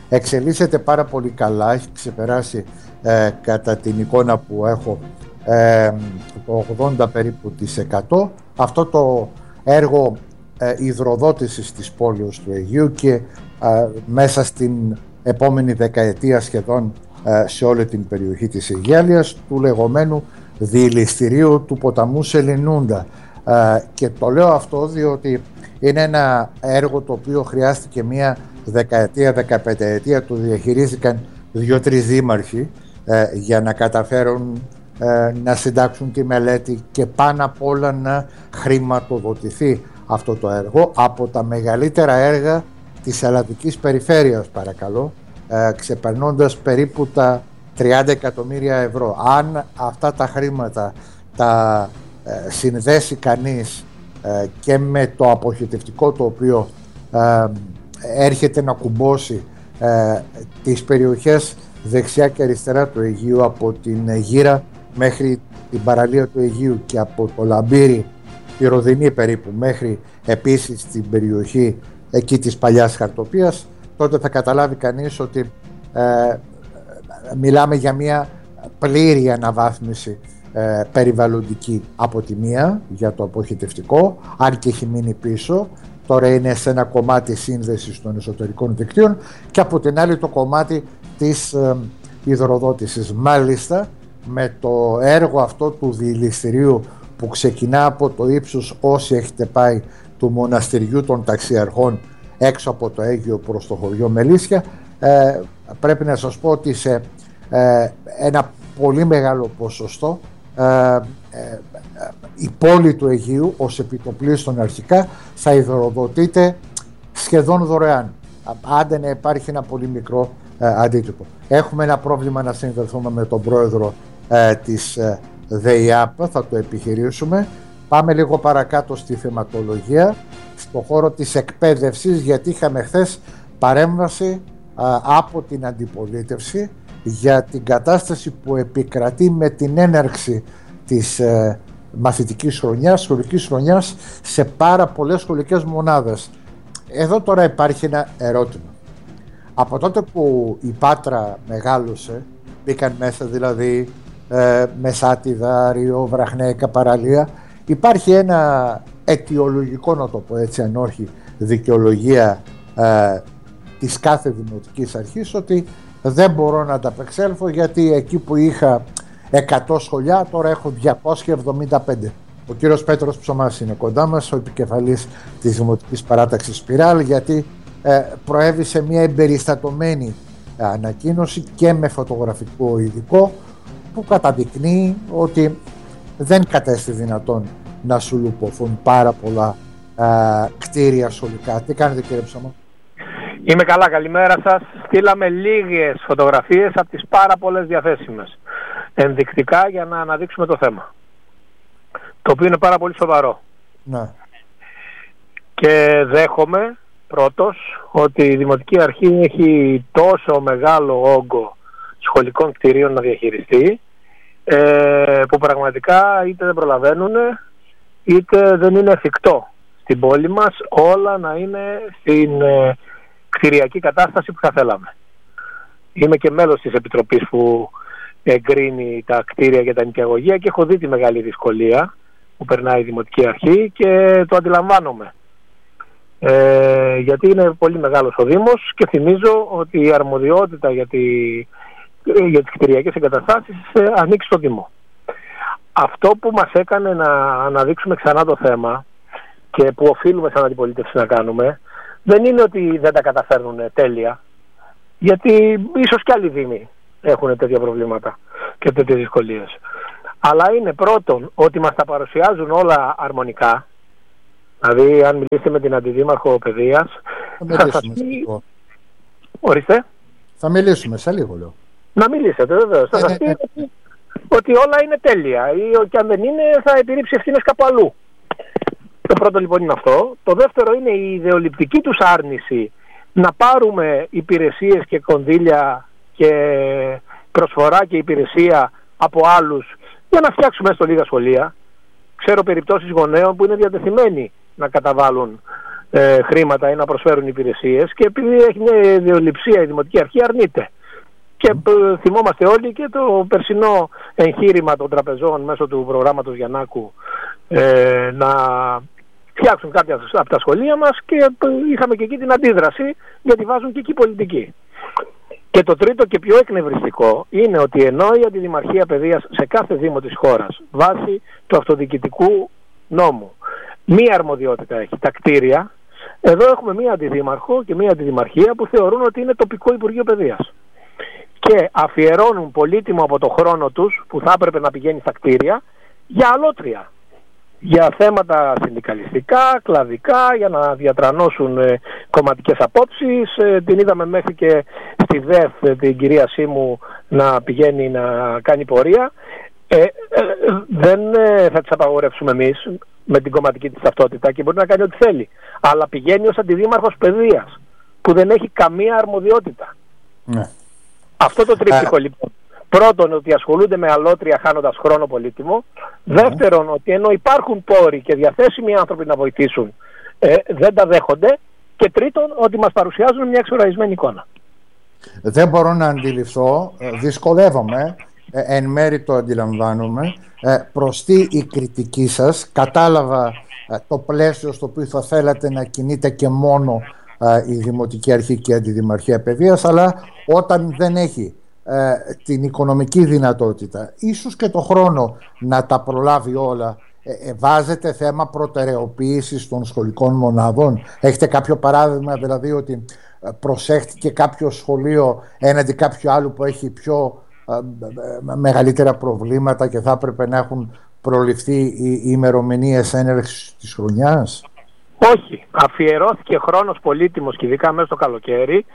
εξελίσσεται πάρα πολύ καλά, έχει ξεπεράσει ε, κατά την εικόνα που έχω ε, το ογδόντα περίπου της εκατό. Αυτό το έργο ε, υδροδότησης της πόλης του Αιγείου και ε, μέσα στην επόμενη δεκαετία σχεδόν ε, σε όλη την περιοχή της Αιγέλειας, του λεγόμενου διηληστηρίου του ποταμού Σελινούντα. Ε, και το λέω αυτό διότι είναι ένα έργο το οποίο χρειάστηκε μία δεκαετία, δεκαπενταετία, το διαχειρίστηκαν δύο-τρεις δήμαρχοι ε, για να καταφέρουν ε, να συντάξουν τη μελέτη και πάνω απ' όλα να χρηματοδοτηθεί αυτό το έργο από τα μεγαλύτερα έργα της Ελλαδικής περιφέρειας, παρακαλώ, ε, ξεπερνώντας περίπου τα τριάντα εκατομμύρια ευρώ. Αν αυτά τα χρήματα τα ε, συνδέσει κανείς ε, και με το αποχετευτικό το οποίο ε, έρχεται να κουμπώσει ε, τις περιοχές δεξιά και αριστερά του Αιγείου, από την Γύρα μέχρι την παραλία του Αιγείου και από το Λαμπύρι, τη Ροδινή περίπου, μέχρι επίσης την περιοχή εκεί της παλιάς Χαρτοπίας, τότε θα καταλάβει κανείς ότι ε, μιλάμε για μια πλήρη αναβάθμιση ε, περιβαλλοντική από τη μία για το αποχετευτικό, αν και έχει μείνει πίσω. Τώρα είναι σε ένα κομμάτι σύνδεσης των εσωτερικών δικτύων, και από την άλλη το κομμάτι της ε, υδροδότησης. Μάλιστα, με το έργο αυτό του διηληστηρίου που ξεκινά από το ύψος, όσοι έχετε πάει, του μοναστηριού των Ταξιαρχών έξω από το Αίγυο προς το χωριό Μελίσια, ε, πρέπει να σας πω ότι σε ε, ένα πολύ μεγάλο ποσοστό ε, ε, η πόλη του Αιγείου ως επιτοπλίστων αρχικά θα υδροδοτείται σχεδόν δωρεάν, άντε να υπάρχει ένα πολύ μικρό ε, αντίτυπο. Έχουμε ένα πρόβλημα να συνδεθούμε με τον πρόεδρο ε, της ε, ΔΕΙΑΠ, θα το επιχειρήσουμε. Πάμε λίγο παρακάτω στη θεματολογία, στο χώρο της εκπαίδευσης, γιατί είχαμε χθες παρέμβαση α, από την αντιπολίτευση για την κατάσταση που επικρατεί με την έναρξη της ε, μαθητικής χρονιάς, σχολικής χρονιάς σε πάρα πολλές σχολικές μονάδες. Εδώ τώρα υπάρχει ένα ερώτημα. Από τότε που η Πάτρα μεγάλωσε, μπήκαν μέσα δηλαδή ε, Μεσάτιδα, Ριό, Βραχνέικα, παραλία, υπάρχει ένα αιτιολογικό, να το πω έτσι, αν όχι δικαιολογία ε, της κάθε δημοτικής αρχής, ότι δεν μπορώ να ανταπεξέλθω γιατί εκεί που είχα εκατό σχολιά τώρα έχω διακόσια εβδομήντα πέντε. Ο κύριος Πέτρος Ψωμάς είναι κοντά μας, ο επικεφαλής της Δημοτικής Παράταξης Σπιράλ, γιατί ε, προέβησε μια εμπεριστατωμένη ανακοίνωση και με φωτογραφικό ειδικό που καταδεικνύει ότι δεν κατέστη δυνατόν να σου λουποθούν πάρα πολλά α, κτίρια σχολικά. Τι κάνετε, κύριε Ψωμά? Είμαι καλά, καλημέρα σας. Στείλαμε λίγες φωτογραφίες από τις πάρα πολλές διαθέσιμες ενδεικτικά για να αναδείξουμε το θέμα, το οποίο είναι πάρα πολύ σοβαρό. Ναι. Και δέχομαι πρώτος ότι η Δημοτική Αρχή έχει τόσο μεγάλο όγκο σχολικών κτηρίων να διαχειριστεί, ε, που πραγματικά είτε δεν προλαβαίνουν είτε δεν είναι εφικτό στην πόλη μας όλα να είναι στην ε, κτηριακή κατάσταση που θα θέλαμε. Είμαι και μέλος της Επιτροπής που εγκρίνει τα κτίρια για τα νοικιαγωγεία και έχω δει τη μεγάλη δυσκολία που περνάει η Δημοτική Αρχή και το αντιλαμβάνομαι. Ε, γιατί είναι πολύ μεγάλος ο Δήμος και θυμίζω ότι η αρμοδιότητα για, τη, για τις κτηριακές εγκαταστάσεις ε, ανήκει στο Δήμο. Αυτό που μας έκανε να αναδείξουμε ξανά το θέμα και που οφείλουμε σαν αντιπολίτευση να κάνουμε, δεν είναι ότι δεν τα καταφέρνουν τέλεια, γιατί ίσως και άλλοι δήμοι έχουν τέτοια προβλήματα και τέτοιες δυσκολίες. Αλλά είναι πρώτον ότι μας τα παρουσιάζουν όλα αρμονικά. Δηλαδή, αν μιλήσετε με την Αντιδήμαρχο Παιδείας, θα, θα σας πει... Ορίστε. Θα μιλήσουμε σε λίγο, λέω. Να μιλήσετε, βεβαίως. Θα ε, σας πει ε, ε. ότι όλα είναι τέλεια ή και αν δεν είναι θα επιρρύψει ευθύνες κάπου αλλού. Το πρώτο λοιπόν είναι αυτό. Το δεύτερο είναι η ιδεολειπτική τους άρνηση να πάρουμε υπηρεσίες και κονδύλια και προσφορά και υπηρεσία από άλλους για να φτιάξουμε έστω λίγα σχολεία. Ξέρω περιπτώσεις γονέων που είναι διατεθειμένοι να καταβάλουν ε, χρήματα ή να προσφέρουν υπηρεσίες, και επειδή έχει μια ιδεολειψία η Δημοτική Αρχή, αρνείται. Και ε, θυμόμαστε όλοι και το περσινό εγχείρημα των τραπεζών μέσω του προγράμματος Γιαννάκου ε, να φτιάξουν κάποια από τα σχολεία μας, και ε, είχαμε και εκεί την αντίδραση, γιατί βάζουν και εκεί πολιτική. Και το τρίτο και πιο εκνευριστικό είναι ότι ενώ η Αντιδημαρχία Παιδείας σε κάθε δήμο της χώρας, βάσει του αυτοδιοικητικού νόμου, μία αρμοδιότητα έχει, τα κτίρια, εδώ έχουμε μία αντιδήμαρχο και μία αντιδημαρχία που θεωρούν ότι είναι τοπικό Υπουργείο Παιδείας. Και αφιερώνουν πολύτιμο από το χρόνο τους, που θα έπρεπε να πηγαίνει στα κτίρια, για αλότρια. Για θέματα συνδικαλιστικά, κλαδικά, για να διατρανώσουν ε, κομματικές απόψεις. Ε, την είδαμε μέχρι και στη ΔΕΘ ε, την κυρία Σίμου να πηγαίνει να κάνει πορεία. Ε, ε, δεν ε, θα της απαγορεύσουμε εμείς με την κομματική της ταυτότητα, και μπορεί να κάνει ό,τι θέλει. Αλλά πηγαίνει ως αντιδήμαρχος παιδείας, που δεν έχει καμία αρμοδιότητα. Ναι. Αυτό το τρίπτυχο λοιπόν. Πρώτον, ότι ασχολούνται με αλότρια χάνοντας χρόνο πολύτιμο. Δεύτερον, ότι ενώ υπάρχουν πόροι και διαθέσιμοι άνθρωποι να βοηθήσουν, ε, δεν τα δέχονται. Και τρίτον, ότι μας παρουσιάζουν μια εξοραϊσμένη εικόνα. Δεν μπορώ να αντιληφθώ, δυσκολεύομαι, ε, εν μέρει το αντιλαμβάνομαι, ε, προς τι η κριτική σας. Κατάλαβα ε, το πλαίσιο στο οποίο θα θέλατε να κινείτε και μόνο ε, η Δημοτική Αρχή και η Αντιδημαρχία Παιδείας, αλλά όταν δεν έχει ε, την οικονομική δυνατότητα, ίσως και το χρόνο να τα προλάβει όλα, ε, ε, βάζετε θέμα προτεραιοποίησης των σχολικών μονάδων? Έχετε κάποιο παράδειγμα, δηλαδή, ότι ε, προσέχτηκε κάποιο σχολείο έναντι κάποιου άλλου που έχει πιο ε, ε, μεγαλύτερα προβλήματα και θα έπρεπε να έχουν προληφθεί οι ημερομηνίες έναρξης της χρονιάς? Όχι. Αφιερώθηκε χρόνος πολύτιμος, και ειδικά μέσα στο καλοκαίρι,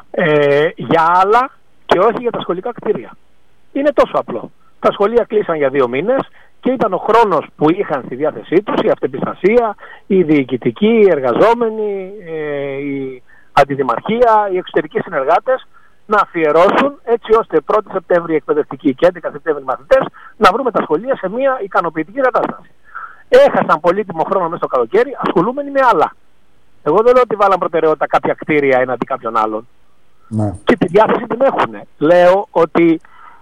ε, για άλλα και όχι για τα σχολικά κτίρια. Είναι τόσο απλό. Τα σχολεία κλείσαν για δύο μήνες και ήταν ο χρόνος που είχαν στη διάθεσή τους η αυτεπιστασία, οι διοικητικοί, οι εργαζόμενοι, ε, η αντιδημαρχία, οι εξωτερικοί συνεργάτες να αφιερώσουν, έτσι ώστε πρώτη Σεπτέμβρη εκπαιδευτικοί και έντεκα Σεπτέμβρη μαθητές να βρούμε τα σχολεία σε μια ικανοποιητική κατάσταση. Έχασαν πολύτιμο χρόνο μέσα στο καλοκαίρι, ασχολούμενοι με άλλα. Εγώ δεν λέω ότι βάλαν προτεραιότητα κάποια κτίρια έναντι κάποιων άλλων. Ναι. Και τη διάθεση την έχουν. Λέω ότι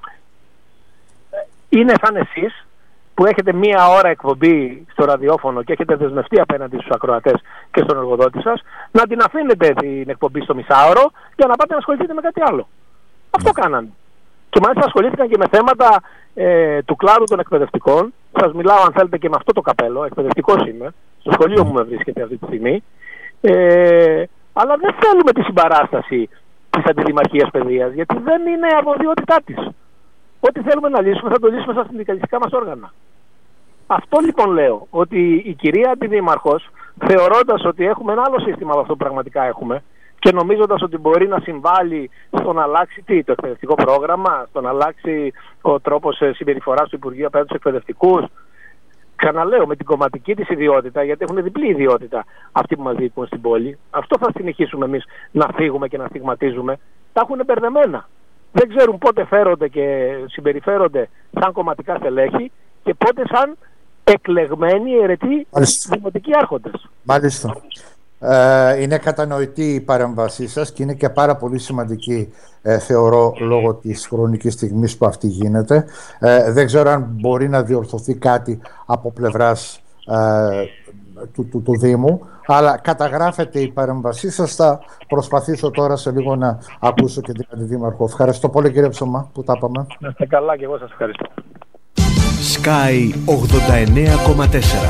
είναι σαν εσείς που έχετε μία ώρα εκπομπή στο ραδιόφωνο και έχετε δεσμευτεί απέναντι στους ακροατές και στον εργοδότη σας, να την αφήνετε την εκπομπή στο μισάωρο για να πάτε να ασχοληθείτε με κάτι άλλο. Αυτό κάνανε. Και μάλιστα ασχολήθηκαν και με θέματα ε, του κλάδου των εκπαιδευτικών. Σας μιλάω, αν θέλετε, και με αυτό το καπέλο. Εκπαιδευτικός είμαι. Στο σχολείο μου με βρίσκεται αυτή τη στιγμή. Ε, αλλά δεν θέλουμε τη συμπαράσταση της Αντιδημαρχίας Παιδείας, γιατί δεν είναι αρμοδιότητά της. Ό,τι θέλουμε να λύσουμε θα το λύσουμε στα συνδικαλιστικά μας όργανα. Αυτό λοιπόν λέω, ότι η κυρία Αντιδήμαρχος, θεωρώντας ότι έχουμε ένα άλλο σύστημα από αυτό που πραγματικά έχουμε, και νομίζοντας ότι μπορεί να συμβάλλει στο να αλλάξει τι, το εκπαιδευτικό πρόγραμμα, στο να αλλάξει ο τρόπος συμπεριφοράς του Υπουργείου απέναντι στους εκπαιδευτικούς. Ξαναλέω, με την κομματική της ιδιότητα, γιατί έχουν διπλή ιδιότητα αυτοί που μας διοικούν στην πόλη. Αυτό θα συνεχίσουμε εμείς να φύγουμε και να στιγματίζουμε. Τα έχουν μπερδεμένα. Δεν ξέρουν πότε φέρονται και συμπεριφέρονται σαν κομματικά στελέχη και πότε σαν εκλεγμένοι αιρετοί δημοτικοί άρχοντες. Μάλιστα. Ε, είναι κατανοητή η παρέμβασή σας και είναι και πάρα πολύ σημαντική, ε, θεωρώ, λόγω της χρονικής στιγμής που αυτή γίνεται. Ε, δεν ξέρω αν μπορεί να διορθωθεί κάτι από πλευράς ε, του, του, του Δήμου, αλλά καταγράφεται η παρέμβασή σας. Θα προσπαθήσω τώρα σε λίγο να ακούσω και την Αντιδήμαρχο. Ευχαριστώ πολύ, κύριε Ψωμά, που τα είπαμε. Να είστε καλά, και εγώ σας ευχαριστώ. Sky ογδόντα εννέα κόμμα τέσσερα.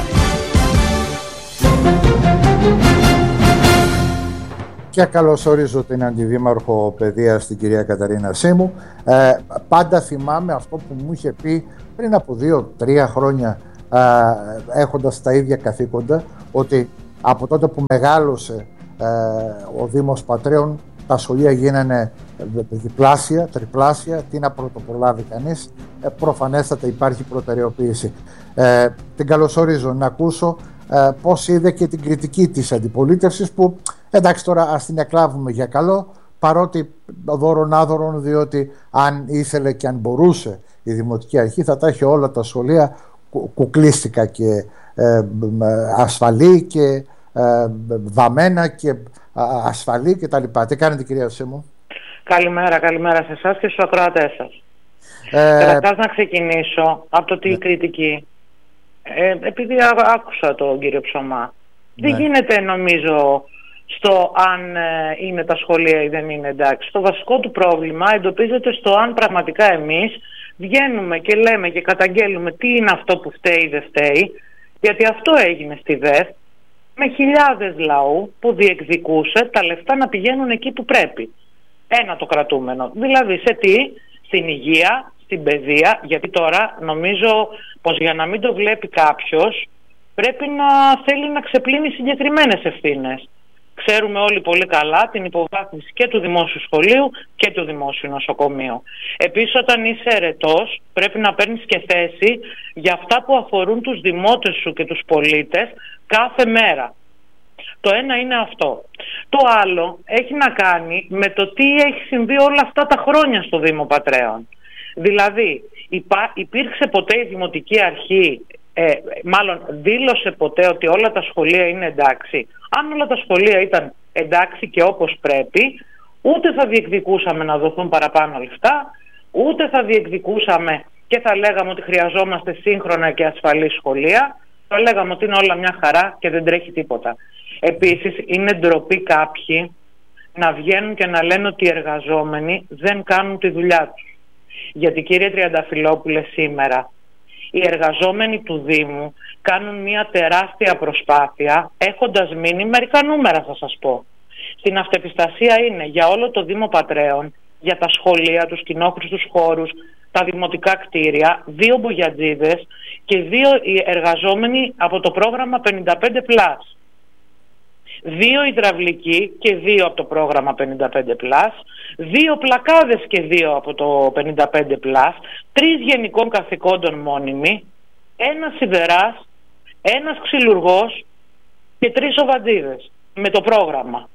Και καλωσορίζω την Αντιδήμαρχο Παιδείας, την κυρία Καταρίνα Σίμου. Ε, πάντα θυμάμαι αυτό που μου είχε πει πριν από δύο-τρία χρόνια, ε, έχοντας τα ίδια καθήκοντα, ότι από τότε που μεγάλωσε ε, ο Δήμος Πατρέων, τα σχολεία γίνανε διπλάσια, τριπλάσια. Τι να πρωτοπρολάβει κανείς? Ε, προφανέστατα υπάρχει προτεραιοποίηση. Ε, την καλωσορίζω να ακούσω ε, πώς είδε και την κριτική της αντιπολίτευσης, που εντάξει, τώρα ας την εκλάβουμε για καλό, παρότι δώρον άδωρον, διότι αν ήθελε και αν μπορούσε η Δημοτική Αρχή θα τα έχει όλα τα σχολεία κου, κουκλίστικα και ε, ασφαλή και ε, βαμμένα και α, ασφαλή κτλ. Τι κάνετε, κυρία Σίμου? Καλημέρα, καλημέρα σε εσάς και στους ακροατές σας. Ε, Καταρχάς να ξεκινήσω από το τι ναι. κριτική. Ε, επειδή άκουσα τον κύριο Ψωμά, ναι. δεν γίνεται νομίζω στο αν ε, είναι τα σχολεία ή δεν είναι εντάξει. Το βασικό του πρόβλημα εντοπίζεται στο αν πραγματικά εμείς βγαίνουμε και λέμε και καταγγέλουμε τι είναι αυτό που φταίει ή δεν φταίει, γιατί αυτό έγινε στη ΔΕΘ με χιλιάδες λαού που διεκδικούσε τα λεφτά να πηγαίνουν εκεί που πρέπει. Ένα το κρατούμενο. Δηλαδή σε τι? Στην υγεία, στην παιδεία, γιατί τώρα νομίζω πως για να μην το βλέπει κάποιος πρέπει να θέλει να ξεπλύνει συγκεκριμένες ευθύνες. Ξέρουμε όλοι πολύ καλά την υποβάθμιση και του δημόσιου σχολείου και του δημόσιου νοσοκομείου. Επίσης, όταν είσαι ερετός πρέπει να παίρνεις και θέση για αυτά που αφορούν τους δημότες σου και τους πολίτες κάθε μέρα. Το ένα είναι αυτό. Το άλλο έχει να κάνει με το τι έχει συμβεί όλα αυτά τα χρόνια στο Δήμο Πατρέων. Δηλαδή, υπά, υπήρξε ποτέ η Δημοτική Αρχή, ε, μάλλον δήλωσε ποτέ ότι όλα τα σχολεία είναι εντάξει? Αν όλα τα σχολεία ήταν εντάξει και όπως πρέπει, ούτε θα διεκδικούσαμε να δοθούν παραπάνω λεφτά, ούτε θα διεκδικούσαμε και θα λέγαμε ότι χρειαζόμαστε σύγχρονα και ασφαλή σχολεία, θα λέγαμε ότι είναι όλα μια χαρά και δεν τρέχει τίποτα. Επίσης, είναι ντροπή κάποιοι να βγαίνουν και να λένε ότι οι εργαζόμενοι δεν κάνουν τη δουλειά τους. Γιατί, κύριε Τριανταφυλόπουλε, σήμερα οι εργαζόμενοι του Δήμου κάνουν μια τεράστια προσπάθεια, έχοντας μείνει μερικά νούμερα θα σας πω. Στην αυτεπιστασία είναι για όλο το Δήμο Πατρέων, για τα σχολεία, τους κοινόχρηστους χώρους, τα δημοτικά κτίρια, δύο μπογιατζίδες και δύο εργαζόμενοι από το πρόγραμμα πενήντα πέντε πλας. Δύο υδραυλικοί και δύο από το πρόγραμμα πενήντα πέντε πλας, δύο πλακάδες και δύο από το πενήντα πέντε πλας, τρεις γενικών καθηκόντων μόνιμοι, ένας σιδεράς, ένας ξυλουργός και τρεις οβατζίδες με το πρόγραμμα.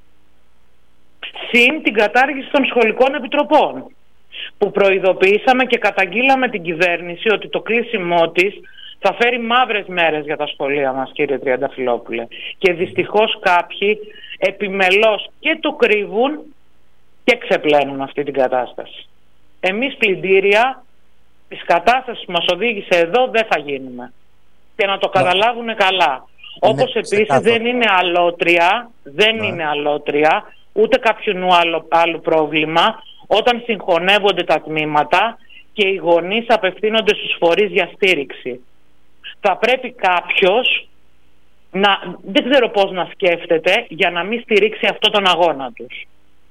Συν την κατάργηση των σχολικών επιτροπών, που προειδοποιήσαμε και καταγγείλαμε την κυβέρνηση ότι το κλείσιμό της θα φέρει μαύρες μέρες για τα σχολεία μας, κύριε Τριανταφυλόπουλε. Και δυστυχώς κάποιοι επιμελώς και το κρύβουν και ξεπλένουν αυτή την κατάσταση. Εμείς πλυντήρια της κατάστασης που μας οδήγησε εδώ δεν θα γίνουμε. Και να το καταλάβουν καλά. Είναι Όπως επίσης ξεκάθαρο. δεν είναι αλότρια, δεν ναι. είναι αλότρια, ούτε κάποιον άλλο, άλλο πρόβλημα όταν συγχωνεύονται τα τμήματα και οι γονείς απευθύνονται στους φορείς για στήριξη. Θα πρέπει κάποιος να, δεν ξέρω πώς να σκέφτεται για να μην στηρίξει αυτό τον αγώνα τους.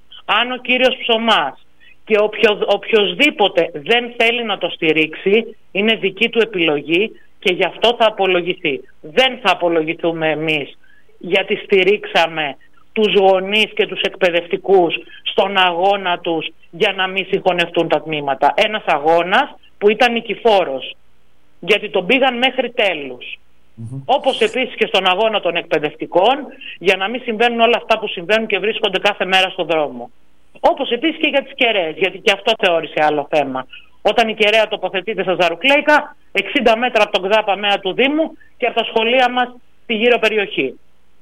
Αν ο κύριος Ψωμάς και οποιο, οποιοσδήποτε δεν θέλει να το στηρίξει, είναι δική του επιλογή και γι' αυτό θα απολογηθεί. Δεν θα απολογηθούμε εμείς γιατί στηρίξαμε τους γονείς και τους εκπαιδευτικούς στον αγώνα τους για να μην συγχωνευτούν τα τμήματα. Ένας αγώνας που ήταν νικηφόρος, γιατί τον πήγαν μέχρι τέλους. Mm-hmm. Όπως επίσης και στον αγώνα των εκπαιδευτικών, για να μην συμβαίνουν όλα αυτά που συμβαίνουν και βρίσκονται κάθε μέρα στον δρόμο. Όπως επίσης και για τις κεραίες, γιατί και αυτό θεώρησε άλλο θέμα. Όταν η κεραία τοποθετείται στα Ζαρουκλέικα, εξήντα μέτρα από τον ΚΔΑ ΜΕΑ του Δήμου και από τα σχολεία μας στη γύρω περιοχή.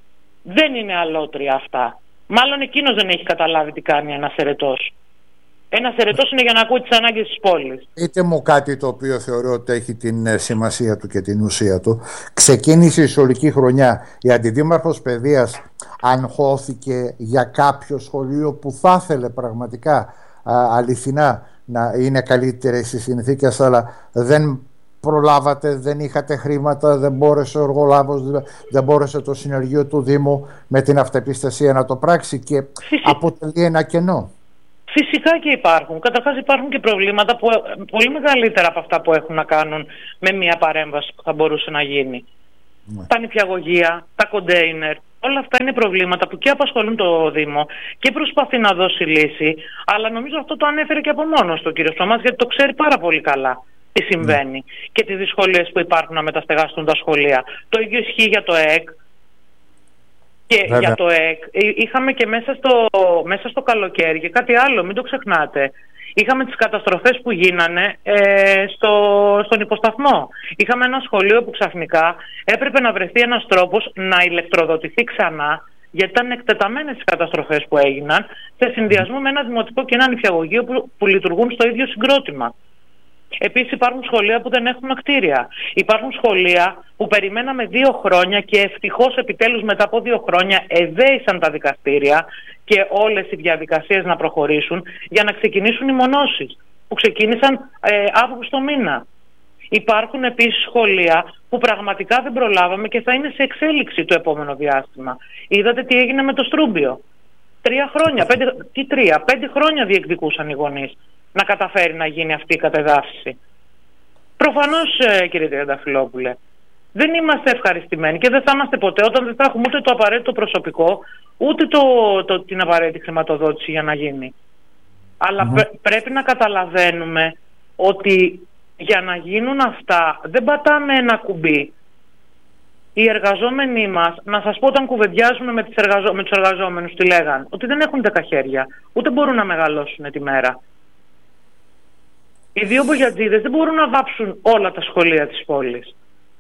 Δεν είναι αλότρια αυτά. Μάλλον εκείνος δεν έχει καταλάβει τι κάνει ένας ερετός. Ένας ερετός είναι για να ακούει τις ανάγκες της πόλης. Πείτε μου κάτι το οποίο θεωρώ ότι έχει την σημασία του και την ουσία του. Ξεκίνησε η σχολική χρονιά. Η Αντιδήμαρχος Παιδείας αγχώθηκε για κάποιο σχολείο που θα ήθελε πραγματικά α, αληθινά να είναι καλύτερες οι συνθήκες, αλλά δεν προλάβατε, δεν είχατε χρήματα, δεν μπόρεσε ο εργολάβος, δεν μπόρεσε το συνεργείο του Δήμου με την αυτεπιστασία να το πράξει και αποτελεί ένα κενό. Φυσικά και υπάρχουν. Καταρχάς υπάρχουν και προβλήματα που, πολύ μεγαλύτερα από αυτά που έχουν να κάνουν με μια παρέμβαση που θα μπορούσε να γίνει. Ναι. Τα νηπιαγωγεία, τα κοντέινερ, όλα αυτά είναι προβλήματα που και απασχολούν το Δήμο και προσπαθεί να δώσει λύση, αλλά νομίζω αυτό το ανέφερε και από μόνος του ο κύριος Ψωμάς, γιατί το ξέρει πάρα πολύ καλά τι συμβαίνει mm. και τις δυσκολίες που υπάρχουν να μεταστεγαστούν τα σχολεία. Το ίδιο ισχύει για το ΕΚ. Και Βέβαια. για το ΕΚ είχαμε και μέσα στο, μέσα στο καλοκαίρι και κάτι άλλο, μην το ξεχνάτε. Είχαμε τις καταστροφές που γίνανε ε, στο, στον υποσταθμό. Είχαμε ένα σχολείο που ξαφνικά έπρεπε να βρεθεί ένας τρόπος να ηλεκτροδοτηθεί ξανά, γιατί ήταν εκτεταμένες οι καταστροφές που έγιναν, σε συνδυασμό με ένα δημοτικό και ένα νηφιαγωγείο που, που λειτουργούν στο ίδιο συγκρότημα. Επίσης υπάρχουν σχολεία που δεν έχουν κτίρια. Υπάρχουν σχολεία που περιμέναμε δύο χρόνια και ευτυχώς επιτέλους μετά από δύο χρόνια εδέησαν τα δικαστήρια και όλες οι διαδικασίες να προχωρήσουν για να ξεκινήσουν οι μονώσεις που ξεκίνησαν ε, Αύγουστο μήνα. Υπάρχουν επίσης σχολεία που πραγματικά δεν προλάβαμε και θα είναι σε εξέλιξη το επόμενο διάστημα. Είδατε τι έγινε με το Στρούμπιο. Τρία χρόνια, πέντε, τι τρία, πέντε χρόνια διεκδικούσαν οι γονείς να καταφέρει να γίνει αυτή η κατεδάφιση. Προφανώς, ε, κύριε Τριανταφυλόπουλε, δεν είμαστε ευχαριστημένοι και δεν θα είμαστε ποτέ όταν δεν θα έχουμε ούτε το απαραίτητο προσωπικό, ούτε το, το, την απαραίτητη χρηματοδότηση για να γίνει. Αλλά mm-hmm. πρέ, πρέπει να καταλαβαίνουμε ότι για να γίνουν αυτά δεν πατάμε ένα κουμπί. Οι εργαζόμενοι μας, να σας πω, όταν κουβεντιάζουμε με, τις εργαζο... με τους εργαζόμενους, τι λέγαν, ότι δεν έχουν δέκα χέρια, ούτε μπορούν να μεγαλώσουν τη μέρα. Οι δύο μπογιατζίδες δεν μπορούν να βάψουν όλα τα σχολεία της πόλης.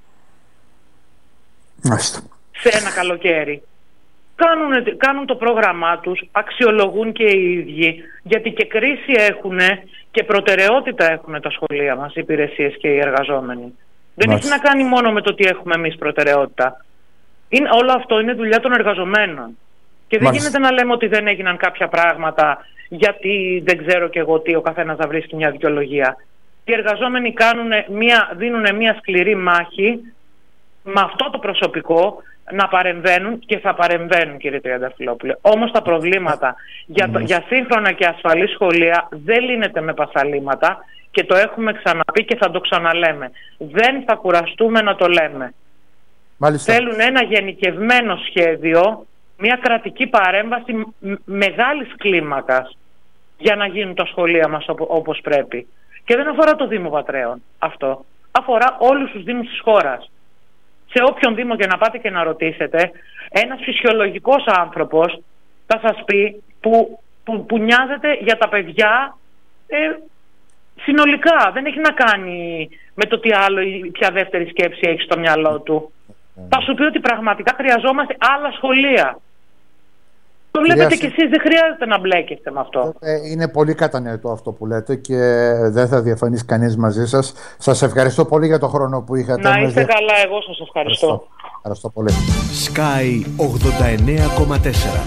Μάλιστα. Σε ένα καλοκαίρι. Κάνουν, κάνουν το πρόγραμμά τους, αξιολογούν και οι ίδιοι, γιατί και κρίση έχουν και προτεραιότητα έχουν τα σχολεία μας, οι υπηρεσίες και οι εργαζόμενοι. Δεν έχει να κάνει μόνο με το τι έχουμε εμείς προτεραιότητα. Είναι, όλο αυτό είναι δουλειά των εργαζομένων. Και δεν Μάλιστα. γίνεται να λέμε ότι δεν έγιναν κάποια πράγματα γιατί δεν ξέρω και εγώ τι, ο καθένας να βρίσκει μια δικαιολογία. Οι εργαζόμενοι μια, δίνουν μια σκληρή μάχη με αυτό το προσωπικό να παρεμβαίνουν και θα παρεμβαίνουν, κύριε Τριανταφυλόπουλε. Όμως τα προβλήματα για, το, για σύγχρονα και ασφαλή σχολεία δεν λύνεται με πασαλήματα και το έχουμε ξαναπεί και θα το ξαναλέμε. Δεν θα κουραστούμε να το λέμε. Μάλιστα. Θέλουν ένα γενικευμένο σχέδιο, μια κρατική παρέμβαση μεγάλης κλίμακας για να γίνουν τα σχολεία μας όπως πρέπει. Και δεν αφορά το Δήμο Πατρέων αυτό. Αφορά όλους τους δήμους της χώρας. Σε όποιον δήμο και να πάτε και να ρωτήσετε, ένας φυσιολογικός άνθρωπος θα σας πει που, που, που νοιάζεται για τα παιδιά ε, συνολικά. Δεν έχει να κάνει με το τι άλλο ή ποια δεύτερη σκέψη έχει στο μυαλό του. Mm. Θα σου πει ότι πραγματικά χρειαζόμαστε άλλα σχολεία. Το βλέπετε κι εσείς, δεν χρειάζεται να μπλέκεστε με αυτό. Είναι πολύ κατανοητό αυτό που λέτε και δεν θα διαφωνήσει κανείς μαζί σας. Σας ευχαριστώ πολύ για το χρόνο που είχατε. Να είστε δια... καλά, εγώ σας ευχαριστώ. Ευχαριστώ, ευχαριστώ πολύ. Sky ογδόντα εννέα κόμμα τέσσερα.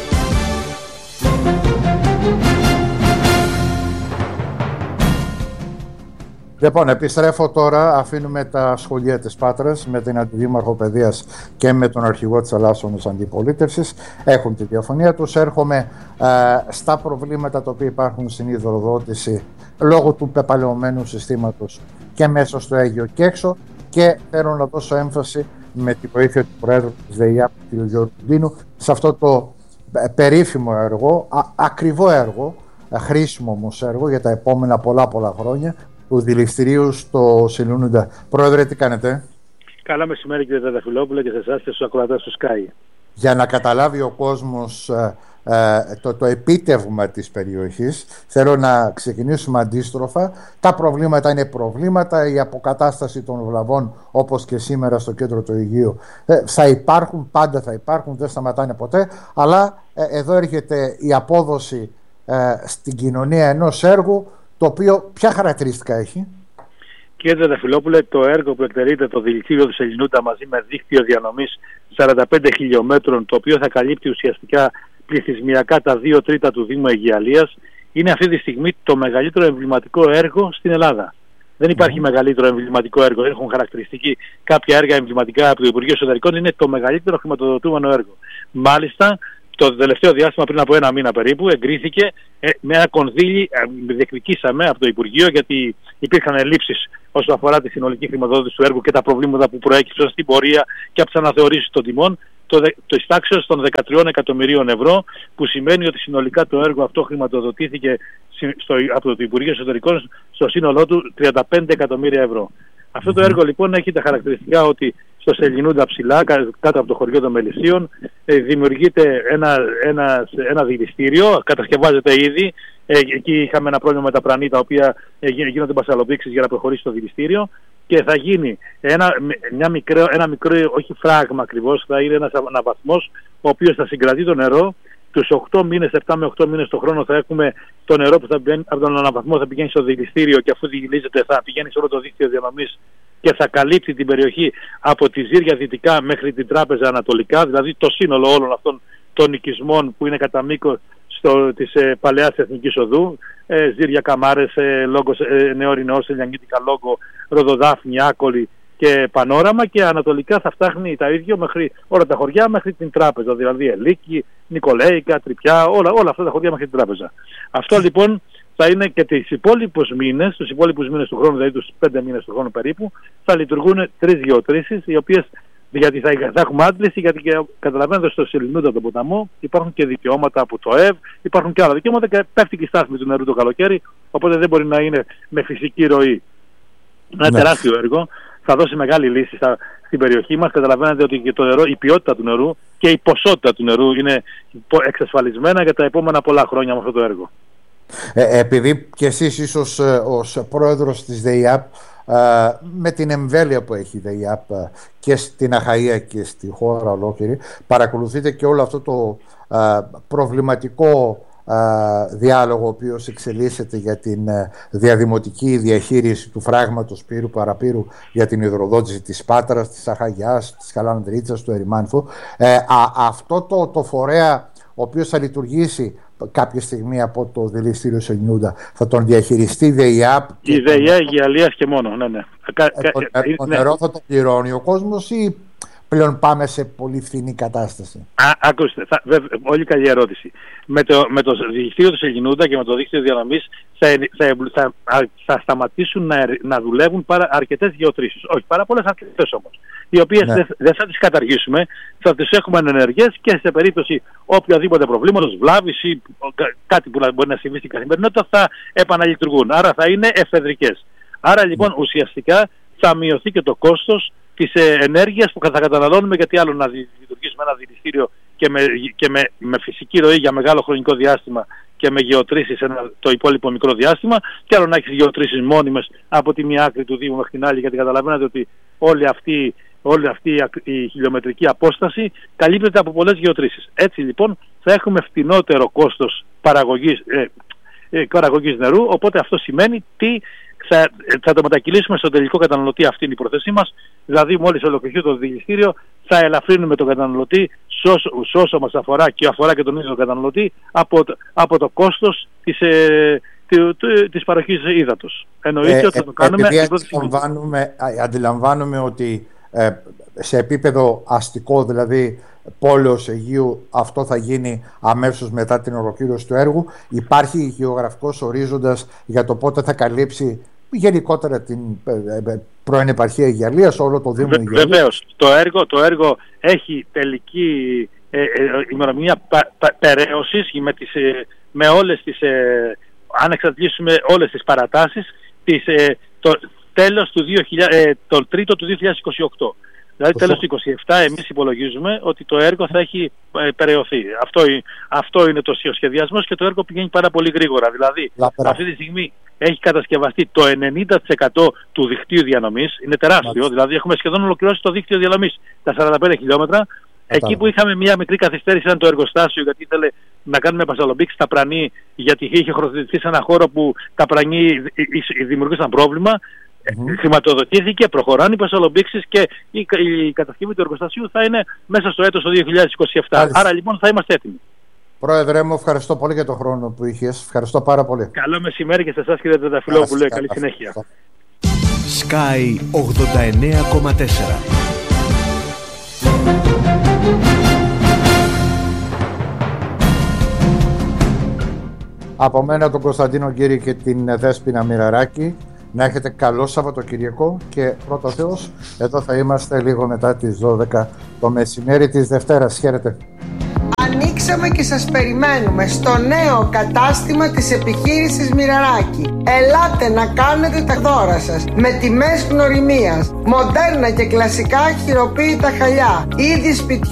Λοιπόν, επιστρέφω τώρα, αφήνουμε τα σχολεία της Πάτρας με την Αντιδήμαρχο Παιδείας και με τον αρχηγό της Ελλάσσονος Αντιπολίτευσης. Έχουν τη διαφωνία τους. Έρχομαι ε, στα προβλήματα τα οποία υπάρχουν στην υδροδότηση λόγω του πεπαλαιωμένου συστήματος και μέσα στο Αίγιο και έξω, και θέλω να δώσω έμφαση με τη βοήθεια του Προέδρου της ΔΕΙΑΠ, κ. Γιώργου Ντίνου, σε αυτό το περίφημο έργο, α, ακριβό έργο, χρήσιμο όμως έργο για τα επόμενα πολλά πολλά χρόνια, του δηληστηρίου στο Σελούνοντα. Πρόεδρε, τι κάνετε? Καλά μεσημέρι, κύριε Τριανταφυλόπουλε, και σε εσάς και στους ακροατές του Sky. Για να καταλάβει ο κόσμος ε, ε, το, το επίτευγμα της περιοχής, θέλω να ξεκινήσουμε αντίστροφα. Τα προβλήματα είναι προβλήματα, η αποκατάσταση των βλαβών, όπως και σήμερα στο κέντρο του Αιγείου, ε, θα υπάρχουν, πάντα θα υπάρχουν, δεν σταματάνε ποτέ, αλλά ε, εδώ έρχεται η απόδοση ε, στην κοινωνία ενός έργου, το οποίο ποια χαρακτηριστικά έχει? Κύριε Τριανταφυλόπουλε, το έργο που εκτελείται, το δηληστήριο του Σελινούντα, μαζί με δίκτυο διανομής σαράντα πέντε χιλιόμετρων, το οποίο θα καλύπτει ουσιαστικά πληθυσμιακά τα δύο τρίτα του Δήμου Αιγιαλίας, είναι αυτή τη στιγμή το μεγαλύτερο εμβληματικό έργο στην Ελλάδα. Δεν υπάρχει mm. μεγαλύτερο εμβληματικό έργο. Έχουν χαρακτηριστική κάποια έργα εμβληματικά από το Υπουργείο Εσωτερικών. Είναι το μεγαλύτερο χρηματοδοτούμενο έργο. Μάλιστα, το τελευταίο διάστημα, πριν από ένα μήνα περίπου, εγκρίθηκε ε, με ένα κονδύλι, ε, διεκδικήσαμε από το Υπουργείο, γιατί υπήρχαν ελλείψεις όσον αφορά τη συνολική χρηματοδότηση του έργου και τα προβλήματα που προέκυψαν στην πορεία και από τις αναθεωρήσεις των τιμών, το, το ειστάξεως των δεκατρία εκατομμυρίων ευρώ, που σημαίνει ότι συνολικά το έργο αυτό χρηματοδοτήθηκε στο, από το Υπουργείο Εσωτερικών στο σύνολό του τριάντα πέντε εκατομμύρια ευρώ. Αυτό το έργο λοιπόν έχει τα χαρακτηριστικά ότι στο Σελινούντα ψηλά, κάτω από το χωριό των Μελισσίων, δημιουργείται ένα, ένα, ένα δηληστήριο, κατασκευάζεται ήδη Ε, εκεί είχαμε ένα πρόβλημα με τα πρανή, τα οποία ε, γίνονται μπασαλομπήξεις για να προχωρήσει το δηληστήριο. Και θα γίνει ένα, μια μικρό, ένα μικρό, όχι φράγμα ακριβώς, θα είναι ένας αναβαθμός ο οποίος θα συγκρατεί το νερό. Τους οκτώ μήνες, επτά με οκτώ μήνες το χρόνο θα έχουμε το νερό που θα πηγαίνει, από τον αναβαθμό θα πηγαίνει στο δηληστήριο και αφού δηλίζεται θα πηγαίνει σε όλο το δίκτυο διανομής και θα καλύπτει την περιοχή από τη Ζήρια δυτικά μέχρι την Τράπεζα ανατολικά, δηλαδή το σύνολο όλων αυτών των οικισμών που είναι κατά μήκος της ε, παλαιάς Εθνικής Οδού, ε, Ζήρια, Καμάρες, ε, Λόγκος, ε, Νεόρι Νεός, Ελιανίτικα, Λόγκο, Ροδοδάφνη, Άκολη και Πανόραμα, και ανατολικά θα φτάχνει τα ίδια μέχρι όλα τα χωριά μέχρι την Τράπεζα, δηλαδή Ελίκη, Νικολέικα, Τρυπιά, όλα, όλα αυτά τα χωριά μέχρι την Τράπεζα. Αυτό λοιπόν θα είναι και τις υπόλοιπους μήνες, τους υπόλοιπους μήνες του χρόνου, δηλαδή τους πέντε μήνες του χρόνου περίπου, θα λειτουργούν τρεις γεωτρήσεις, οι οποίες γιατί θα, θα έχουμε άντληση, γιατί και, καταλαβαίνετε στο Σεληνούντα τον ποταμό υπάρχουν και δικαιώματα από το ΕΒ, υπάρχουν και άλλα δικαιώματα και πέφτει και η στάθμη του νερού το καλοκαίρι, οπότε δεν μπορεί να είναι με φυσική ροή. Ένα ναι. τεράστιο έργο, θα δώσει μεγάλη λύση στα, στην περιοχή μας. Καταλαβαίνετε ότι και το νερό, η ποιότητα του νερού και η ποσότητα του νερού είναι εξασφαλισμένα για τα επόμενα πολλά χρόνια με αυτό το έργο. Ε, επειδή και εσείς ίσως ως πρόεδρος της ΔΕΙΑΠ, με την εμβέλεια που έχει η ΔΕΙΑΠ και στην Αχαΐα και στη χώρα ολόκληρη, παρακολουθείτε και όλο αυτό το προβληματικό διάλογο ο οποίος εξελίσσεται για την διαδημοτική διαχείριση του φράγματος Πύρου Παραπύρου για την υδροδότηση της Πάτρας, της Αχαγιάς, της Καλανδρίτσας, του Ερημάνθου. Ε, α, αυτό το, το φορέα ο οποίος θα λειτουργήσει κάποια στιγμή από το δηληστήριο Σεληνούντα θα τον διαχειριστεί η ΔΕΙΑΠ. Η ΔΕΙΑΠ Αιγιαλίας και μόνο, ναι, ναι. Ε, το, ε, το νερό θα το πληρώνει ο κόσμος ή πλέον πάμε σε πολύ φθηνή κατάσταση? Α, ακούστε, θα, βέβαια, όλη καλή ερώτηση. Με το, με το δηληστήριο του Σεληνούντα και με το δίκτυο διανομής θα, θα, θα, θα, θα σταματήσουν να, να δουλεύουν πάρα, αρκετές γεωτρήσεις. Όχι, πάρα πολλές, αρκετές όμως. Οι οποίες ναι. δεν δε θα τις καταργήσουμε, θα τις έχουμε ενεργές και σε περίπτωση οποιαδήποτε προβλήματος, βλάβης ή κάτι που μπορεί να συμβεί στην καθημερινότητα θα επαναλειτουργούν. Άρα θα είναι εφεδρικές. Άρα λοιπόν ναι. ουσιαστικά θα μειωθεί και το κόστος της ε, ενέργειας που θα καταναλώνουμε, γιατί άλλο να λειτουργήσουμε ένα δηληστήριο και, με, και με, με φυσική ροή για μεγάλο χρονικό διάστημα και με γεωτρήσεις το υπόλοιπο μικρό διάστημα, και άλλο να έχεις γεωτρήσεις μόνιμες από τη μία άκρη του Δήμου μέχρι την άλλη, γιατί καταλαβαίνετε ότι όλη αυτή, όλη αυτή η χιλιομετρική απόσταση καλύπτεται από πολλές γεωτρήσεις. Έτσι λοιπόν θα έχουμε φτηνότερο κόστος παραγωγής, ε, ε, παραγωγής νερού, οπότε αυτό σημαίνει τι θα, θα το μετακυλήσουμε στον τελικό καταναλωτή. Αυτή είναι η πρόθεσή μας. Δηλαδή, μόλις ολοκληρωθεί το δηληστήριο, θα ελαφρύνουμε τον καταναλωτή σε όσο μας αφορά και αφορά και τον ίδιο τον καταναλωτή από το, από το κόστος της, ε, της παροχής ύδατος. Εννοείται ε, ότι θα το κάνουμε. Επειδή αντιλαμβάνουμε, αντιλαμβάνουμε ότι ε, σε επίπεδο αστικό, δηλαδή πόλεως Αιγείου, αυτό θα γίνει αμέσως μετά την ολοκλήρωση του έργου. Υπάρχει γεωγραφικός ορίζοντας για το πότε θα καλύψει γενικότερα την πρώην επαρχία Αιγιαλίας, όλο το Δήμο Αιγιαλίας? Βεβαίως. Το έργο, το έργο έχει τελική ε, ε, ημερομηνία περαίωσης με, τις, ε, με όλες τις, ε, αν εξαντλήσουμε όλες τις παρατάσεις, τις, ε, το τέλος του δύο χιλιάδες, ε, το τρίτο του δύο χιλιάδες είκοσι οκτώ. Δηλαδή τέλος του είκοσι επτά εμείς υπολογίζουμε ότι το έργο θα έχει ε, περαιωθεί. Αυτό, αυτό είναι το σχεδιασμός και το έργο πηγαίνει πάρα πολύ γρήγορα. Δηλαδή Λάπερα. αυτή τη στιγμή έχει κατασκευαστεί το ενενήντα τοις εκατό του δικτύου διανομής. Είναι τεράστιο, Μάλιστα. δηλαδή έχουμε σχεδόν ολοκληρώσει το δίκτυο διανομής, τα σαράντα πέντε χιλιόμετρα. Εκεί που είχαμε μια μικρή καθυστέρηση ήταν το εργοστάσιο, γιατί ήθελε να κάνουμε πασαλομπήξη στα πρανή, γιατί είχε χωροθετηθεί σε ένα χώρο που τα πρανή δημιουργούσαν πρόβλημα. Mm-hmm. Χρηματοδοτήθηκε, προχωράνε οι πασαλομπήξεις και η, η κατασκευή του εργοστασίου θα είναι μέσα στο έτος το δύο χιλιάδες είκοσι επτά. Μάλιστα. Άρα λοιπόν θα είμαστε έτοιμοι. Πρόεδρε μου, ευχαριστώ πολύ για τον χρόνο που είχες. Ευχαριστώ πάρα πολύ. Καλό μεσημέρι και σε εσάς κύριε Τρενταφυλόπουλε. Καλή συνέχεια. Sky ογδόντα εννέα κόμμα τέσσερα. Από μένα τον Κωνσταντίνο Κύρι και την Δέσποινα Μοιραράκη. Να έχετε καλό Σαββατοκυριακό και πρώτο Θεός, εδώ θα είμαστε λίγο μετά τις δώδεκα το μεσημέρι της Δευτέρας. Χαίρετε. Ανοίξαμε και σας περιμένουμε στο νέο κατάστημα της επιχείρησης Μοιραράκη. Ελάτε να κάνετε τα δώρα σας με τιμές γνωριμίας, μοντέρνα και κλασικά χειροποίητα χαλιά, είδη σπιτιού